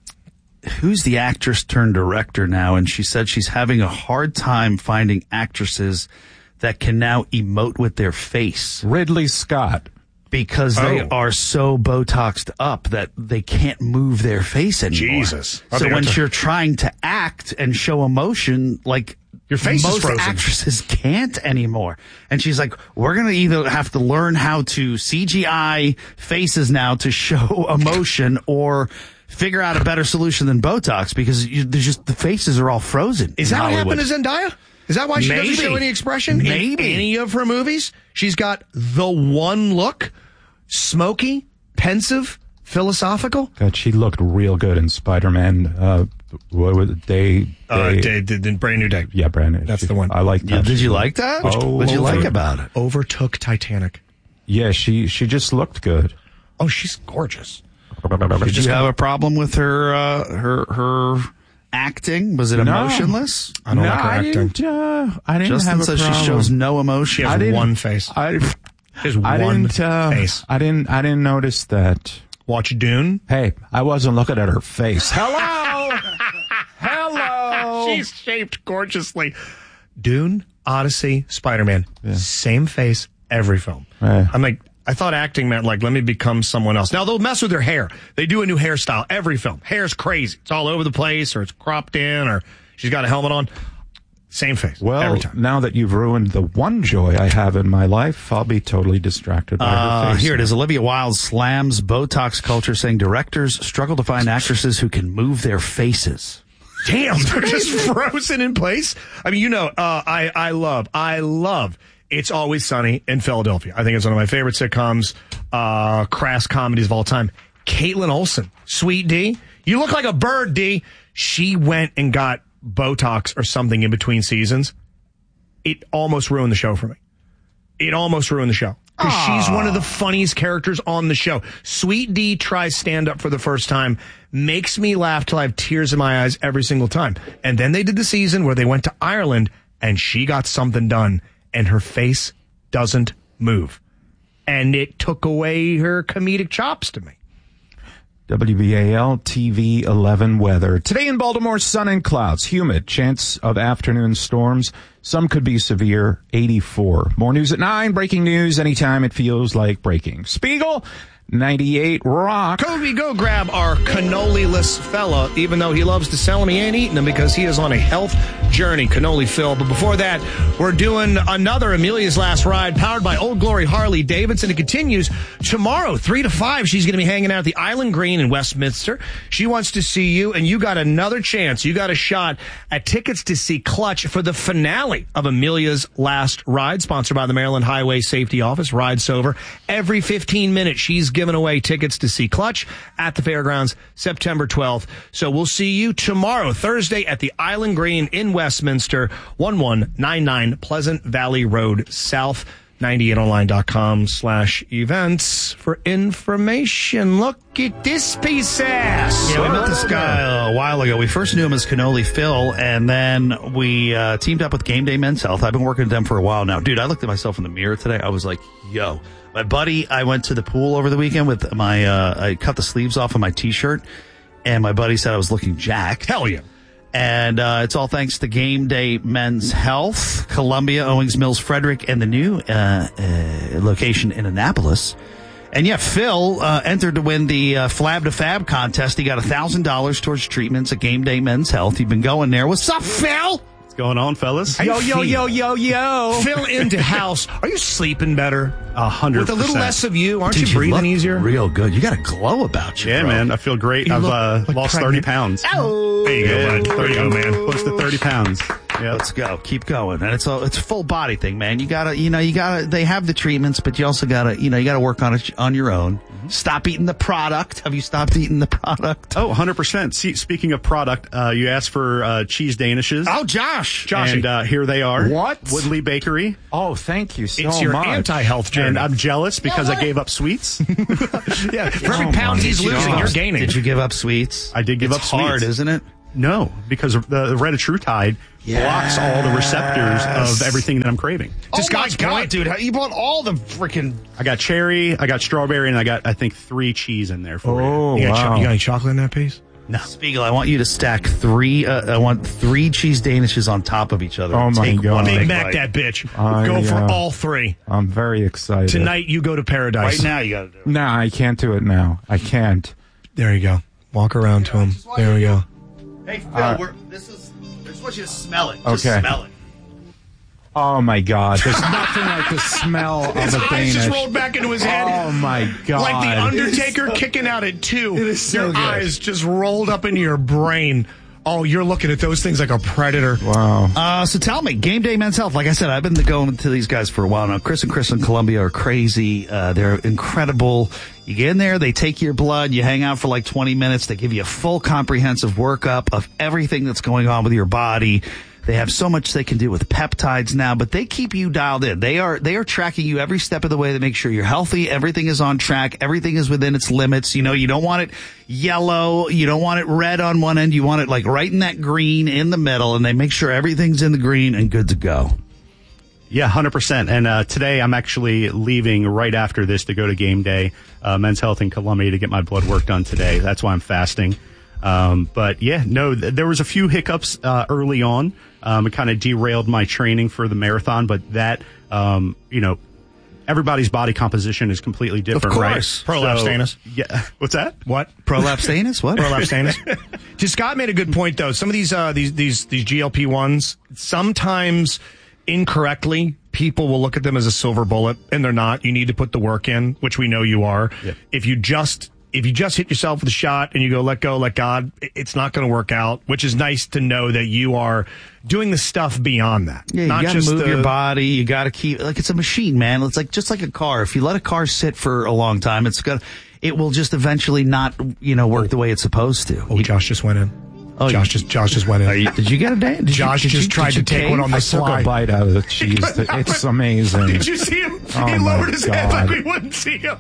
who's the actress turned director now? And she said she's having a hard time finding actresses that can now emote with their face.
Ridley Scott.
Because they
Oh.
are so Botoxed up that they can't move their face anymore.
Jesus. I
So
think
when
that's a-
you're trying to act and show emotion, like
Your face is
most
frozen.
actresses can't anymore. And she's like, we're going to either have to learn how to C G I faces now to show emotion or figure out a better solution than Botox because you, there's just the faces are all frozen.
Is
in
that what
Hollywood.
happened to Zendaya? Is that why she
Maybe.
doesn't show any expression
Maybe.
in any of her movies? She's got the one look, smoky, pensive, philosophical.
God, she looked real good in Spider-Man. Uh, what was it? Day,
Uh,
Day-
day, day, day, brand new day.
yeah, brand new.
That's
She-
the one.
I like
Yeah,
that.
did you
She-
like that?
Oh,
what did you like
over-
about it?
Overtook Titanic.
Yeah, she she just looked good.
Oh, she's gorgeous.
Did you have a problem with her uh, her her acting? Was it
No.
emotionless?
I don't
no,
like her
I
acting.
didn't. Uh, I didn't
Justin
have a
says
problem.
she shows no emotion.
She has
I didn't-
one face.
I,
There's
I
one
didn't. Uh,
face.
I didn't. I didn't notice that.
Watch Dune.
Hey, I wasn't looking at her face. Hello, hello.
She's shaped gorgeously. Dune, Odyssey, Spider-Man. Same face, every film.
Yeah.
I'm like, I thought acting meant like, let me become someone else. Now, they'll mess with their hair. They do a new hairstyle every film. Hair's crazy. It's all over the place, or it's cropped in, or she's got a helmet on. Same face.
Well,
every time.
now that you've ruined the one joy I have in my life, I'll be totally distracted by
Uh,
her face.
here it is. Olivia Wilde slams Botox culture, saying directors struggle to find actresses who can move their faces.
Damn, they're just frozen in place. I mean, you know, uh, I, I love, I love It's Always Sunny in Philadelphia. I think it's one of my favorite sitcoms, uh, crass comedies of all time. Caitlin Olsen, Sweet D. You look like a bird, D. She went and got Botox or something in between seasons. It almost ruined the show for me. It almost ruined the show. Because she's one of the funniest characters on the show. Sweet D tries stand up for the first time, makes me laugh till I have tears in my eyes every single time. And then they did the season where they went to Ireland and she got something done and her face doesn't move. And it took away her comedic chops to me.
W B A L T V eleven weather. Today in Baltimore, sun and clouds, humid, chance of afternoon storms. Some could be severe, eighty-four. More news at nine, breaking news anytime it feels like breaking. Spiegel, ninety-eight Rock.
Kobe, go grab our cannoli-less fella, even though he loves to sell them, he ain't eating them because he is on a health journey, Cannoli Phil. But before that, we're doing another Amelia's Last Ride, powered by Old Glory Harley Davidson. It continues tomorrow, three to five. She's going to be hanging out at the Island Green in Westminster. She wants to see you, and you got another chance. You got a shot at tickets to see Clutch for the finale of Amelia's Last Ride, sponsored by the Maryland Highway Safety Office. Ride's over. Every fifteen minutes, she's giving away tickets to see Clutch at the fairgrounds September twelfth. So we'll see you tomorrow, Thursday, at the Island Green in Westminster, one one nine nine Pleasant Valley Road South. ninety-eight online dot com slash events for information. Look at this piece of ass.
Yeah, we met this guy a while ago. We first knew him as Cannoli Phil, and then we uh, teamed up with Game Day Men's Health. I've been working with them for a while now. Dude, I looked at myself in the mirror today. I was like, yo. My buddy, I went to the pool over the weekend with my, uh, I cut the sleeves off of my T-shirt, and my buddy said I was looking jacked.
Hell yeah.
And uh, it's all thanks to Game Day Men's Health, Columbia, Owings Mills, Frederick, and the new uh, uh, location in Annapolis. And yeah, Phil uh, entered to win the uh, Flab to Fab contest. He got one thousand dollars towards treatments at Game Day Men's Health. You've been going there. What's up, Phil?
What's going on, fellas?
Yo, yo, yo, yo, yo. Phil into house. Are you sleeping better?
A hundred
With a little
percent.
less of you? Aren't
Dude,
you breathing
look
easier?
Real good. You got a glow about you,
Yeah,
bro.
man. I feel great.
You
I've
look
uh,
like
lost
pregnant.
thirty pounds.
Oh,
there you go,
Yeah,
bud. There you go, man.
Close to thirty pounds. Yeah.
Let's go. Keep going. And it's a it's a full body thing, man. You gotta, you know, you gotta. They have the treatments, but you also gotta, you know, you gotta work on it on your own. Mm-hmm. Stop eating the product. Have you stopped eating the product?
Oh, one hundred percent. See, speaking of product, uh, you asked for uh, cheese danishes.
Oh, Josh.
Joshy.
And uh, here they are.
What?
Woodley Bakery.
Oh, thank you so
It's your
much.
anti-health journey.
And I'm jealous because I gave up sweets.
yeah, for every
Oh,
pound
my
he's
God.
losing, you're gaining.
Did you give up sweets?
I did give
it's
up sweets.
hard, isn't it?
No, because the, the Retatrutide blocks all the receptors
Yes.
of everything that I'm craving.
To
Oh
Scott's
my God,
point, dude, how- you bought all the freaking.
I got cherry, I got strawberry, and I got, I think, three cheese in there for
Oh,
you.
You got, cho-
wow.
you got any chocolate in that piece?
No.
Spiegel, I want you to stack three. Uh, I want three cheese danishes on top of each other.
Oh, my
Take
God.
one
Big
big
Mac
bite.
that bitch.
I,
Go for
uh,
all three.
I'm very excited.
Tonight you go to paradise.
Right now, you got to do it.
No, I can't do it now. I can't.
There you go. Walk around to him. There we go.
Hey, Phil,
Uh,
we're, this is. I just want you to smell it. Just
Okay.
smell it.
Oh, my God. There's nothing like the smell of
His
a
eyes
Danish.
just rolled back into his head.
Oh, my God.
Like the Undertaker kicking out at two.
It is so
your
good.
eyes just rolled up into your brain. Oh, you're looking at those things like a predator.
Wow.
Uh, so tell me, Game Day Men's Health. Like I said, I've been going to these guys for a while now. Chris and Chris in Columbia are crazy. Uh, they're incredible. You get in there, they take your blood, you hang out for like twenty minutes. They give you a full comprehensive workup of everything that's going on with your body. They have so much they can do with peptides now, but they keep you dialed in. They are they are tracking you every step of the way to make sure you're healthy. Everything is on track. Everything is within its limits. You know, you don't want it yellow. You don't want it red on one end. You want it like right in that green in the middle, and they make sure everything's in the green and good to go.
Yeah, one hundred percent. And uh, today I'm actually leaving right after this to go to Game Day, uh, Men's Health in Columbia, to get my blood work done today. That's why I'm fasting. Um, but yeah, no, th- there was a few hiccups uh, early on. Um, it kind of derailed my training for the marathon, but that, um, you know, everybody's body composition is completely different, right?
Prolapse
So-
status.
Yeah. What's that?
What?
Prolapse status? What?
Prolapse status. Just Scott made a good point though. Some of these uh, these these these G L P ones, sometimes incorrectly, people will look at them as a silver bullet, and they're not. You need to put the work in, which we know you are.
Yeah.
If you just if you just hit yourself with a shot and you go, let go, let God, it- it's not going to work out, which is nice to know that you are doing the stuff beyond that.
Yeah, you
not
got to
just
move
the,
your body. You got to keep like it's a machine, man. It's like just like a car. If you let a car sit for a long time, it's gonna it will just eventually not you know work the way it's supposed to.
Oh, Josh just went in.
Oh,
Josh just Josh just went in.
Are you, did you get a day? Did
Josh
you, did
just
you,
tried
did
to
you
take one
cave?
on the
I took
fly.
a bite out of the cheese. It's amazing.
Did you see him?
Oh,
he
my
lowered his head like
God.
we wouldn't see him.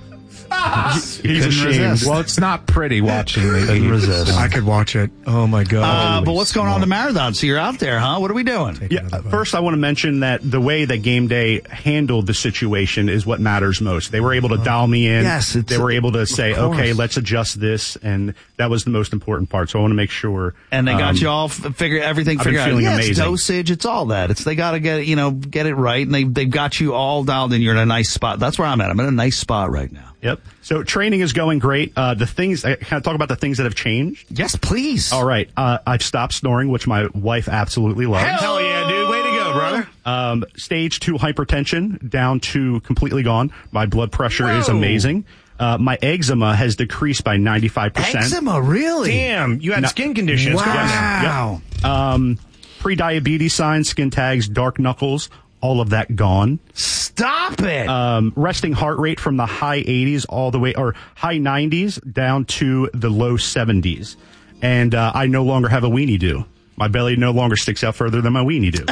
He's
couldn't
ashamed.
resist.
Well, it's not pretty watching me eat.
resist.
so-
I could watch it. Oh my god!
Uh, but what's going on in the marathon? So you're out there, huh? What are we doing?
Yeah, uh, first I want to mention that the way that Game Day handled the situation is what matters most. They were able to dial me in.
Yes, it's-
they were able to say,
course.
okay, let's adjust this, and that was the most important part. So I want to make sure.
And they got
um,
you all f- figure everything
I've been
figured out.
feeling
Yeah, it's
amazing.
dosage, it's all that. It's they got to get it, you know, get it right, and they they've got you all dialed in. You're in a nice spot. That's where I'm at. I'm in a nice spot right now.
Yep. So training is going great. Uh, the things, I kind of talk about the things that have changed.
Yes, please.
All right. Uh, I've stopped snoring, which my wife absolutely loves.
Hell yeah, dude! Way to go, brother.
Um, stage two hypertension down to completely gone. My blood pressure is
Whoa.
amazing. Uh, my eczema has decreased by ninety-five percent.
Eczema, really?
Damn, you had
No.
skin conditions.
Wow.
Yep. Um, pre-diabetes signs, skin tags, dark knuckles, all of that gone.
Stop it.
Um, resting heart rate from the high eighties all the way, or high nineties down to the low seventies. And uh, I no longer have a weenie do. My belly no longer sticks out further than my weenie do.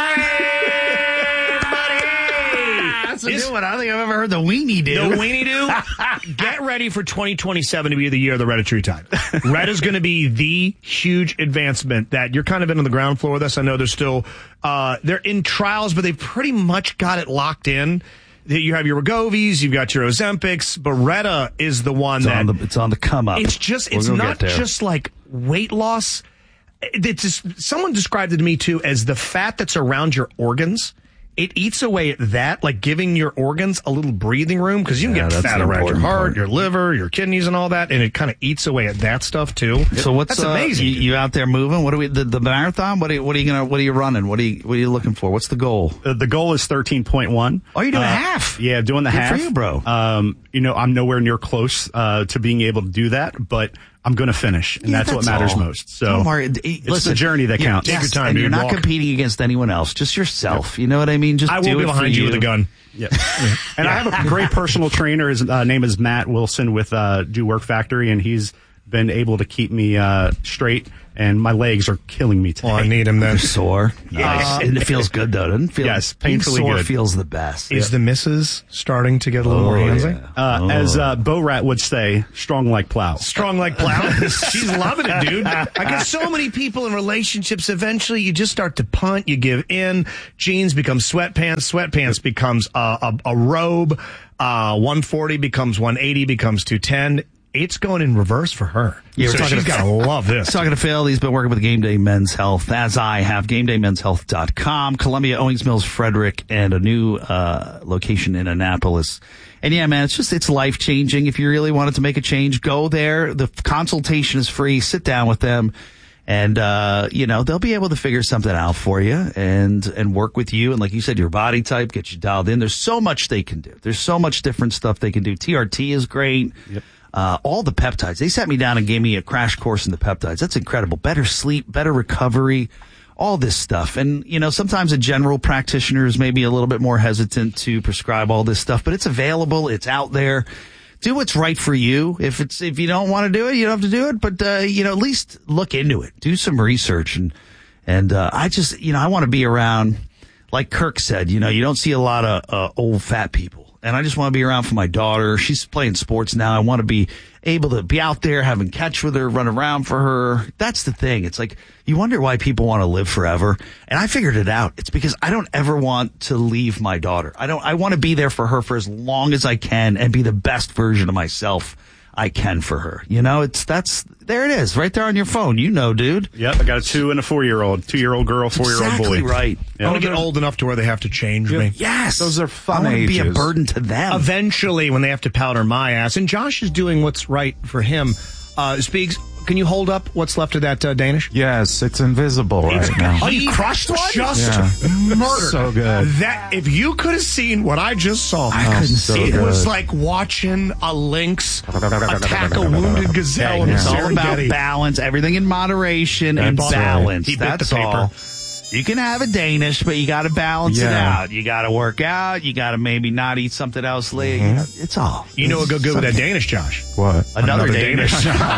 That's a new one. I don't think I've ever heard the weenie do.
The weenie do. Get ready for twenty twenty-seven to be the year of the Retatrutide. Red is going to be the huge advancement that you're kind of in on the ground floor with us. I know they're still uh, they're in trials, but they've pretty much got it locked in. That you have your Wegovy's, you've got your Ozempics, but Retta is the one
It's
that
on the, it's on the come up.
it's just
We're
it's
gonna
not
get there.
just like weight loss. it's just, someone described it to me too as the fat that's around your organs. It eats away at that, like giving your organs a little breathing room, because you can
Yeah,
get
that's
fat
the
around your
important
heart,
part.
your liver, your kidneys, and all that, and it kind of eats away at that stuff too.
So what's
that's
uh,
amazing?
You, you out there moving? What are we? The, the marathon? What are you, what are you gonna? What are you running? What are you? What are you looking for? What's the goal?
Uh, the goal is thirteen point one.
Oh, you're doing
Uh,
half.
Yeah, doing the
Good
half.
for you, bro.
Um, you know, I'm nowhere near close uh, to being able to do that, but I'm going to finish, and
Yeah,
that's, what
that's
matters
all.
most. So
Don't worry.
it's
Listen,
the journey that
you're-
counts.
yes, and you're not competing against anyone else, just yourself. You know what I mean? Just
I
do
will be
it for
behind you with a gun.
Yep. And I have a great personal trainer. His uh, name is Matt Wilson with uh, Do Work Factory, and he's been able to keep me uh, straight, and my legs are killing me today.
Well, I need him then.
You're sore.
Yes.
Uh, and it feels good though, doesn't it? Feel,
Yes,
being
painfully
sore
good.
feels the best.
Is the missus starting to get a little
Oh,
more handsy?
yeah.
Uh,
Oh.
As uh, Bo Rat would say, strong like plow.
Strong like plow. She's loving it, dude. I guess so many people in relationships, eventually you just start to punt, you give in. Jeans become sweatpants. Sweatpants becomes a, a, a robe. Uh, one forty becomes one eighty, becomes two ten. It's going in reverse for her.
Yeah, we're
so
talking
she's
to-
got to love this.
Talking to Phil, he's been working with Game Day Men's Health, as I have, game day men's health dot com, Columbia, Owings Mills, Frederick, and a new uh location in Annapolis. And yeah, man, it's just, it's life-changing. If you really wanted to make a change, go there. The consultation is free. Sit down with them. And, uh, you know, they'll be able to figure something out for you and, and work with you. And like you said, your body type, get you dialed in. There's so much they can do. There's so much different stuff they can do. T R T is great.
Yep.
Uh, all the peptides. They sat me down and gave me a crash course in the peptides. That's incredible. Better sleep, better recovery, all this stuff. And, you know, sometimes a general practitioner is maybe a little bit more hesitant to prescribe all this stuff, but it's available. It's out there. Do what's right for you. If it's, if you don't want to do it, you don't have to do it, but, uh, you know, at least look into it. Do some research. And, and, uh, I just, you know, I want to be around, like Kirk said, you know, you don't see a lot of, uh, old fat people. And I just want to be around for my daughter. She's playing sports now. I want to be able to be out there, having catch with her, run around for her. That's the thing. It's like, you wonder why people want to live forever. And I figured it out. It's because I don't ever want to leave my daughter. I don't, I want to be there for her for as long as I can and be the best version of myself I can for her. You know, it's, that's, there it is, right there on your phone. You know, dude.
Yep, I got a two and a four-year-old. Two-year-old girl, four-year-old
Exactly
boy.
right.
I want to get old enough to where they have to change me.
Yes.
Those are fun
I want to be a
ages.
burden to them.
Eventually, when they have to powder my ass, and Josh is doing what's right for him. Uh, Speaks, can you hold up what's left of that uh, Danish?
Yes, it's invisible right now.
Oh, you crushed one? Just
Yeah.
murdered.
So good.
That if you could have seen what I just saw,
I couldn't
so
see
it
it.
was like watching a lynx attack a wounded gazelle in
It's
the
all about
Serengeti.
balance, everything in moderation and
That's right.
balance.
He bit the
That's
paper.
all. You can have a Danish, but you got to balance it
Yeah.
out. You got to work out. You got to maybe not eat something else later. You know, it's all.
You know what go good with that
Something-
Danish, Josh?
What?
Another, Danish.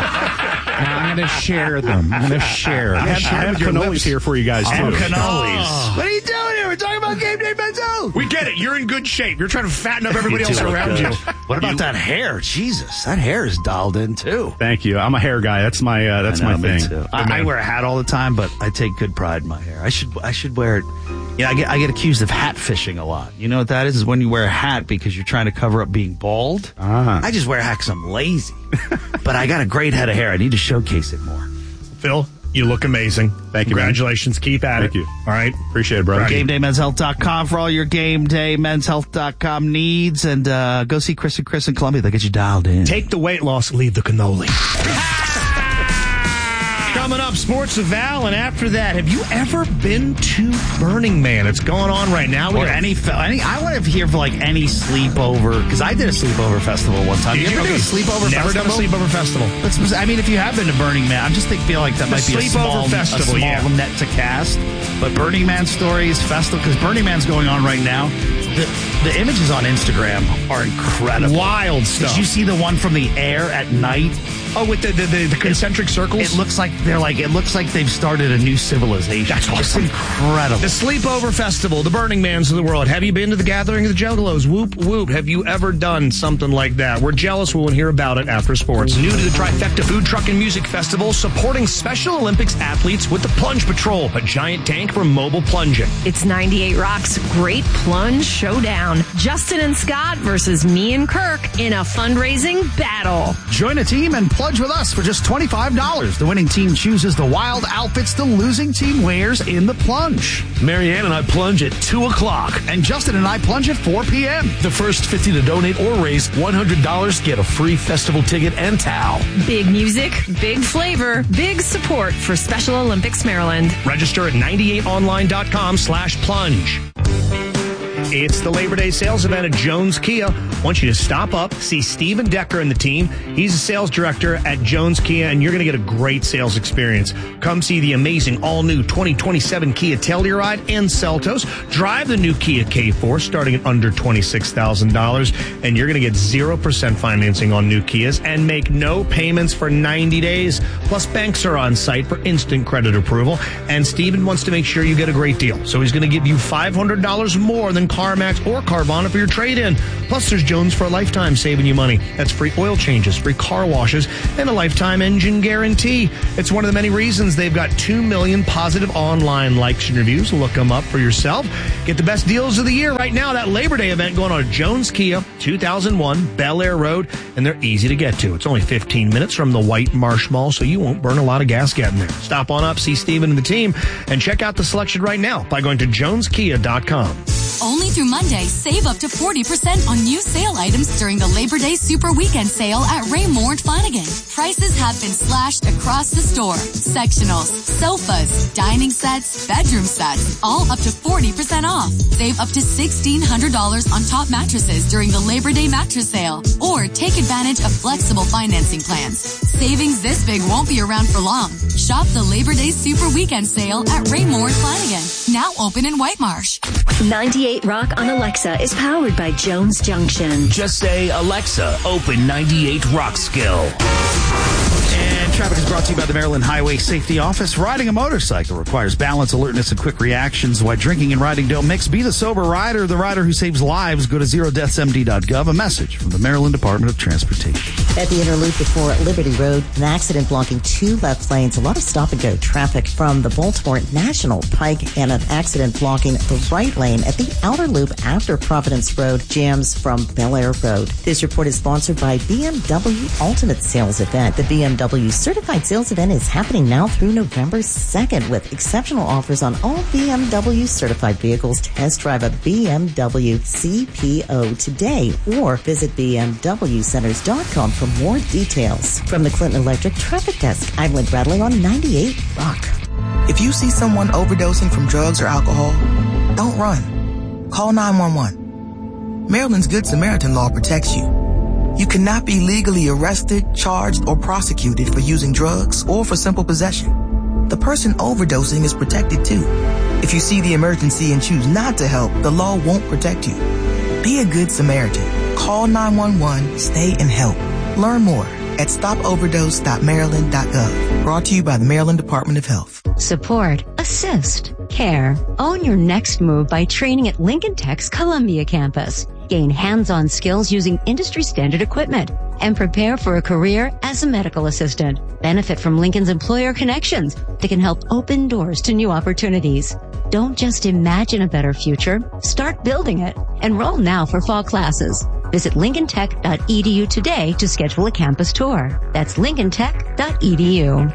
I'm going to share them. I'm going to share.
I have, I have cannolis here for you guys, too.
Oh, cannolis.
Oh.
What are you doing here? We're talking about Game Day Men's Health.
We get it. You're in good shape. You're trying to fatten up everybody
You
else
do look
around
good.
you.
What about that hair? Jesus, that hair is dialed in too.
Thank you. I'm a hair guy. That's my uh, that's
I know,
my
me
thing.
too. I, I wear a hat all the time, but I take good pride in my hair. I should I should wear it. You know, I get I get accused of hat fishing a lot. You know what that is? Is when you wear a hat because you're trying to cover up being bald.
Ah.
I just wear a hat because I'm lazy. But I got a great head of hair. I need to showcase it more.
Phil, you look amazing.
Thank you, man.
Congratulations. Keep at
Thank
it.
you.
All right.
Appreciate it, brother.
Game Day Men's Health dot com for all your Game Day Men's Health dot com needs. And uh, go see Chris and Chris in Columbia. They'll get you dialed in.
Take the weight loss, leave the cannoli. Coming up, Sports with Val, and after that, have you ever been to Burning Man? It's going on right now. We
Or
got-
any, fe- any, I want to hear for like any sleepover, because I did a sleepover festival one time.
Did
you ever
you?
do a sleepover
Never
festival?
done a sleepover festival.
Let's, I mean, if you have been to Burning Man, I'm just think, feel like that
The
might be a
sleepover
small,
festival,
a small
yeah.
net to cast. But Burning Man stories, festival, because Burning Man's going on right now. The, the images on Instagram are incredible.
Wild stuff.
Did you see the one from the air at night?
Oh, with the, the, the, the concentric circles?
It looks like they're like, it looks like they've started a new civilization.
That's awesome.
It's incredible.
The Sleepover Festival, the Burning Mans of the world. Have you been to the Gathering of the Juggalos? Whoop, whoop. Have you ever done something like that? We're jealous. We'll hear about it after sports. New to the Trifecta Food Truck and Music Festival, supporting Special Olympics athletes with the Plunge Patrol, a giant tank for mobile plunging.
It's ninety-eight Rock's Great Plunge Show.
showdown. Justin and Scott versus me and Kirk in a fundraising battle.
Join a team and plunge with us for just twenty-five dollars. The winning team chooses the wild outfits the losing team wears in the plunge.
Marianne and I plunge at two o'clock.
And Justin and I plunge at four p.m.
The first fifty to donate or raise one hundred dollars get a free festival ticket and towel.
Big music, big flavor, big support for Special Olympics Maryland.
Register at ninety-eight online dot com slash plunge. It's the Labor Day sales event at Jones Kia. I want you to stop up, see Steven Decker and the team. He's a sales director at Jones Kia, and you're going to get a great sales experience. Come see the amazing all-new twenty twenty-seven Kia Telluride and Seltos. Drive the new Kia K four starting at under twenty-six thousand dollars, and you're going to get zero percent financing on new Kias and make no payments for ninety days. Plus, banks are on site for instant credit approval, and Steven wants to make sure you get a great deal. So he's going to give you five hundred dollars more than CarMax or Carvana for your trade-in. Plus, there's Jones for a lifetime, saving you money. That's free oil changes, free car washes, and a lifetime engine guarantee. It's one of the many reasons they've got two million positive online likes and reviews. Look them up for yourself. Get the best deals of the year right now. That Labor Day event going on at Jones Kia, two thousand one Bel Air Road, and they're easy to get to. It's only fifteen minutes from the White Marsh Mall, so you won't burn a lot of gas getting there. Stop on up, see Steven and the team, and check out the selection right now by going to jones kia dot com.
Only through Monday, save up to forty percent on new sale items during the Labor Day Super Weekend sale at Raymore and Flanagan. Prices have been slashed across the store. Sectionals, sofas, dining sets, bedroom sets, all up to forty percent off. Save up to sixteen hundred dollars on top mattresses during the Labor Day mattress sale. Or take advantage of flexible financing plans. Savings this big won't be around for long. Shop the Labor Day Super Weekend sale at Raymore and Flanagan. Now open in White Marsh.
ninety-eight Rock on Alexa is powered by Jones Junction.
Just say, Alexa, open ninety-eight Rock skill.
And traffic is brought to you by the Maryland Highway Safety Office. Riding a motorcycle requires balance, alertness, and quick reactions. Why drinking and riding don't mix. Be the sober rider, the rider who saves lives. Go to zero deaths m d dot gov. A message from the Maryland Department of Transportation.
At the inner loop before Liberty Road, an accident blocking two left lanes. A lot of stop-and-go traffic from the Baltimore National Pike, and an accident blocking the right lane at the outer loop after Providence Road. Jams from Bel Air Road. This report is sponsored by B M W Ultimate Sales Event. The B M W Certified Sales Event is happening now through November second with exceptional offers on all B M W certified vehicles. Test drive a B M W C P O today or visit b m w centers dot com for more details. From the Clinton Electric Traffic Desk, I'm Lynn Bradley on ninety-eight Rock.
If you see someone overdosing from drugs or alcohol, don't run. Call nine one one. Maryland's Good Samaritan law protects you. You cannot be legally arrested, charged, or prosecuted for using drugs or for simple possession. The person overdosing is protected too. If you see the emergency and choose not to help, the law won't protect you. Be a good Samaritan. Call nine one one, stay and help. Learn more at stop overdose dot maryland dot gov. Brought to you by the Maryland Department of Health.
Support, assist, care. Own your next move by training at Lincoln Tech's Columbia campus. Gain hands-on skills using industry-standard equipment and prepare for a career as a medical assistant. Benefit from Lincoln's employer connections that can help open doors to new opportunities. Don't just imagine a better future. Start building it. Enroll now for fall classes. Visit lincoln tech dot e d u today to schedule a campus tour. That's lincoln tech dot e d u.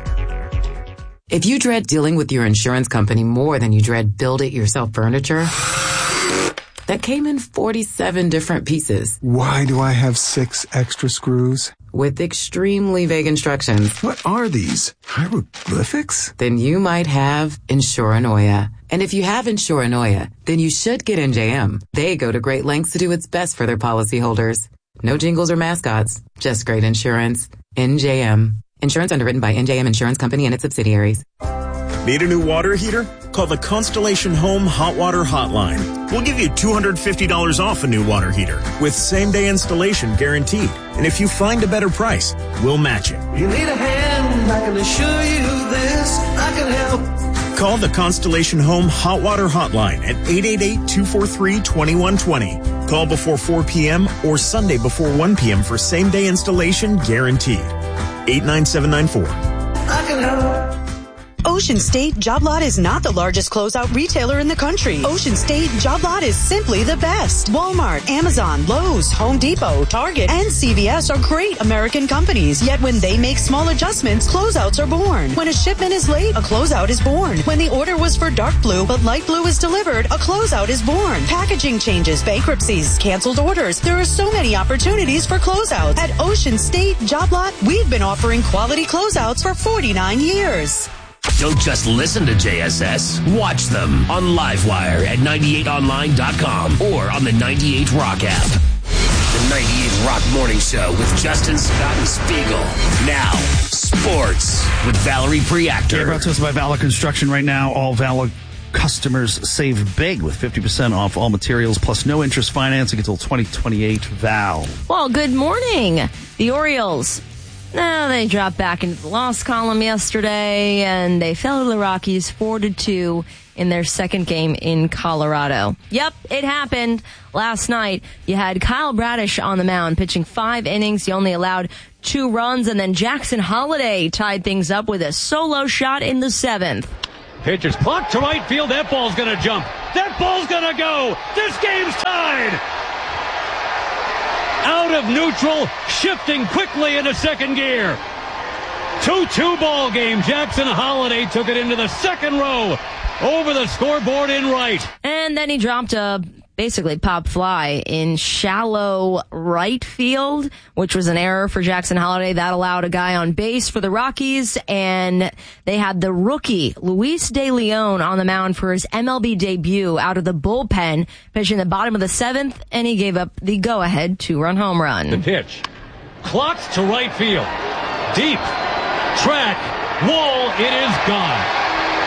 If you dread dealing with your insurance company more than you dread build-it-yourself furniture that came in forty-seven different pieces.
Why do I have six extra screws?
With extremely vague instructions.
What are these? Hieroglyphics?
Then you might have Insuranoia. And if you have Insuranoia, then you should get N J M. They go to great lengths to do what's best for their policyholders. No jingles or mascots, just great insurance. N J M. Insurance underwritten by N J M Insurance Company and its subsidiaries.
Need a new water heater? Call the Constellation Home Hot Water Hotline. We'll give you two hundred fifty dollars off a new water heater with same-day installation guaranteed. And if you find a better price, we'll match it.
You need a hand, I can assure you this, I can help.
Call the Constellation Home Hot Water Hotline at eight eight eight, two four three, two one two zero. Call before four p.m. or Sunday before one p.m. for same-day installation guaranteed. eight nine seven nine four.
I can help.
Ocean State Job Lot is not the largest closeout retailer in the country. Ocean State Job Lot is simply the best. Walmart, Amazon, Lowe's, Home Depot, Target, and C V S are great American companies. Yet when they make small adjustments, closeouts are born. When a shipment is late, a closeout is born. When the order was for dark blue, but light blue is delivered, a closeout is born. Packaging changes, bankruptcies, canceled orders. There are so many opportunities for closeouts. At Ocean State Job Lot, we've been offering quality closeouts for forty-nine years.
Don't just listen to J S S. Watch them on Livewire at ninety-eight online dot com or on the ninety-eight Rock app. The ninety-eight Rock Morning Show with Justin, Scott, and Spiegel. Now, sports with Valerie Preactor.
Yeah, brought to us by Valor Construction right now. All Valor customers save big with fifty percent off all materials plus no interest financing until twenty twenty-eight. Val.
Well, good morning. The Orioles. Now, they dropped back into the loss column yesterday, and they fell to the Rockies four to two in their second game in Colorado. Yep, it happened last night. You had Kyle Bradish on the mound, pitching five innings. He only allowed two runs, and then Jackson Holliday tied things up with a solo shot in the seventh.
Pitcher's clock to right field. That ball's going to jump. That ball's going to go. This game's tied. Out of neutral, shifting quickly into second gear. two two ball game. Jackson Holliday took it into the second row over the scoreboard in right.
And then he dropped a basically pop fly in shallow right field, which was an error for Jackson Holliday. That allowed a guy on base for the Rockies, and they had the rookie Luis De Leon on the mound for his M L B debut out of the bullpen, pitching the bottom of the seventh, and he gave up the go-ahead two-run home run.
The pitch. Clocked to right field. Deep. Track. Wall. It is gone.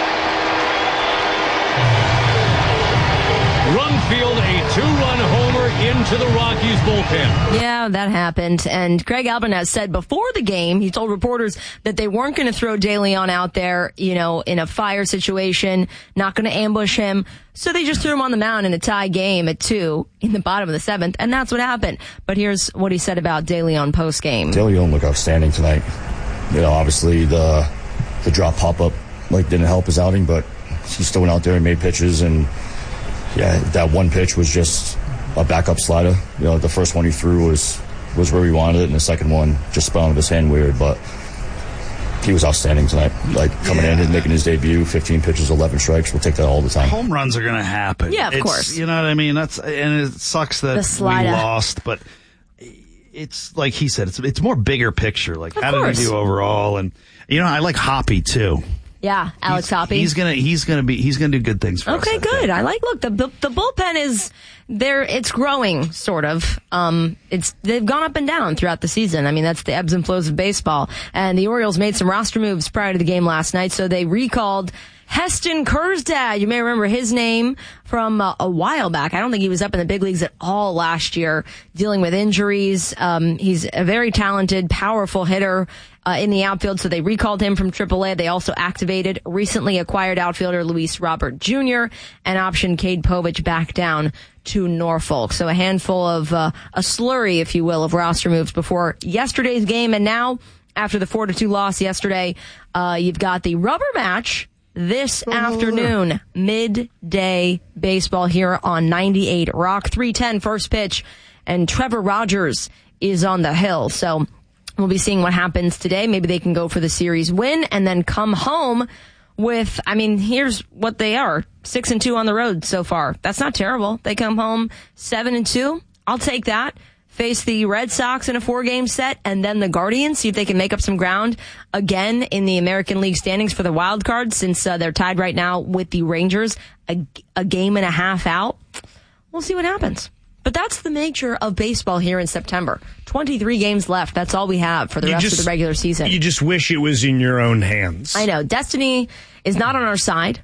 Run field, a two-run homer into the Rockies bullpen.
Yeah, that happened. And Craig Albanez said before the game, he told reporters that they weren't going to throw De Leon out there, you know, in a fire situation, not going to ambush him. So they just threw him on the mound in a tie game at two in the bottom of the seventh, and that's what happened. But here's what he said about De Leon post-game.
De Leon looked outstanding tonight. You know, obviously the the drop pop-up like didn't help his outing, but he still went out there and made pitches, and yeah, that one pitch was just a backup slider. You know, the first one he threw was, was where we wanted it, and the second one just spun out of his hand weird. But he was outstanding tonight. Like, coming yeah. in and making his debut, fifteen pitches, eleven strikes. We'll take that all the time.
Home runs are going to happen.
Yeah, of
it's,
course.
You know what I mean? That's and it sucks that we lost, but it's like he said, it's it's more bigger picture. Like,
of
how
course.
did he do overall? And, you know, I like Hoppy, too.
Yeah, Alex
he's,
Hoppy.
He's gonna he's gonna be he's gonna do good things for
okay,
us.
Okay, good. I like look the, the the bullpen is there. It's growing, sort of. Um, it's they've gone up and down throughout the season. I mean, that's the ebbs and flows of baseball. And the Orioles made some roster moves prior to the game last night, so they recalled Heston Kjerstad. You may remember his name from uh, a while back. I don't think he was up in the big leagues at all last year, dealing with injuries. Um, he's a very talented, powerful hitter uh, in the outfield, so they recalled him from triple A. They also activated recently acquired outfielder Luis Robert Junior and optioned Cade Povich back down to Norfolk. So a handful of, uh, a slurry, if you will, of roster moves before yesterday's game. And now, after the four to two loss yesterday, uh, you've got the rubber match this oh. afternoon, midday baseball here on ninety-eight Rock. three ten first pitch, and Trevor Rogers is on the hill. So we'll be seeing what happens today. Maybe they can go for the series win and then come home with, I mean, here's what they are. Six and two on the road so far. That's not terrible. They come home seven and two. I'll take that. Face the Red Sox in a four-game set, and then the Guardians, see if they can make up some ground again in the American League standings for the wild card, since uh, they're tied right now with the Rangers, a, a game and a half out. We'll see what happens. But that's the nature of baseball here in September. twenty-three games left. That's all we have for the
you
rest
just,
of the regular season.
You just wish it was in your own hands.
I know. Destiny is not on our side.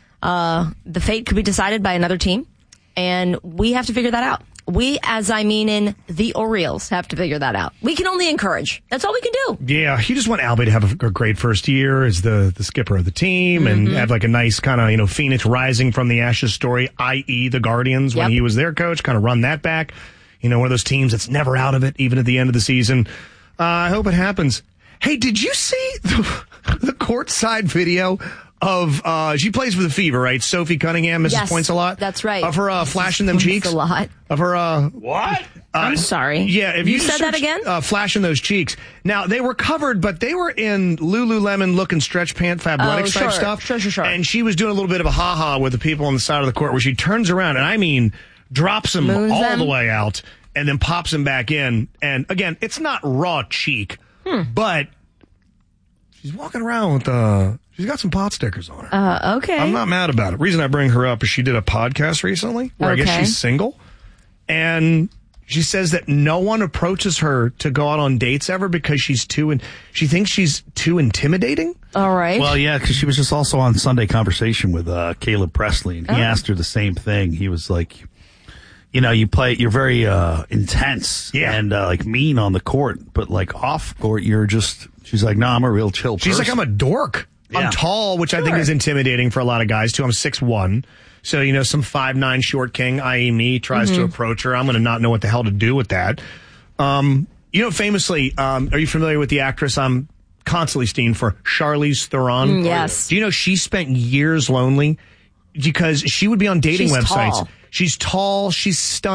Uh, the fate could be decided by another team, and we have to figure that out. We, as I mean in the Orioles, have to figure that out. We can only encourage. That's all we can do.
Yeah, you just want Albie to have a, a great first year as the, the skipper of the team mm-hmm. and have like a nice kind of, you know, Phoenix rising from the ashes story, that is the Guardians when yep. he was their coach, kind of run that back. You know, one of those teams that's never out of it, even at the end of the season. Uh, I hope it happens. Hey, did you see the, the courtside video of, uh, she plays for the Fever, right? Sophie Cunningham, Missus
Yes,
Points a lot.
that's right.
Of her uh, flashing them
Points
cheeks.
a lot.
Of her, uh,
what?
I'm sorry.
Yeah, if
You
you,
said that
search,
again?
Uh, flashing those cheeks. Now they were covered, but they were in Lululemon looking stretch pant Fabletics
Oh,
type
sure.
stuff.
Sure, sure, sure.
And she was doing a little bit of a ha ha with the people on the side of the court, where she turns around and I mean drops them
Moons
all
them.
the way out and then pops them back in. And again, it's not raw cheek,
Hmm.
but she's walking around with uh, she's got some pot stickers on her.
Uh, okay.
I'm not mad about it. Reason I bring her up is she did a podcast recently where I guess
Okay.
she's single, and she says that no one approaches her to go out on dates ever because she's too and she thinks she's too intimidating.
All right.
Well, yeah, because she was just also on Sunday Conversation with uh, Caleb Presley, and he
Oh.
asked her the same thing. He was like, you know, you play, you're very uh, intense
Yeah.
and uh, like mean on the court, but like off court, you're just. She's like, no, I'm a real chill person.
She's like, I'm a dork.
Yeah.
I'm tall, which I think
Sure.
is intimidating for a lot of guys too. I'm six one. So, you know, some five nine short king, that is me, tries
Mm-hmm.
to approach her. I'm going to not know what the hell to do with that. Um, you know, famously, um, are you familiar with the actress I'm constantly stealing for, Charlize Theron?
Mm, yes.
Do you know she spent years lonely because she would be on dating
She's
websites.
tall.
She's tall. She's stunning.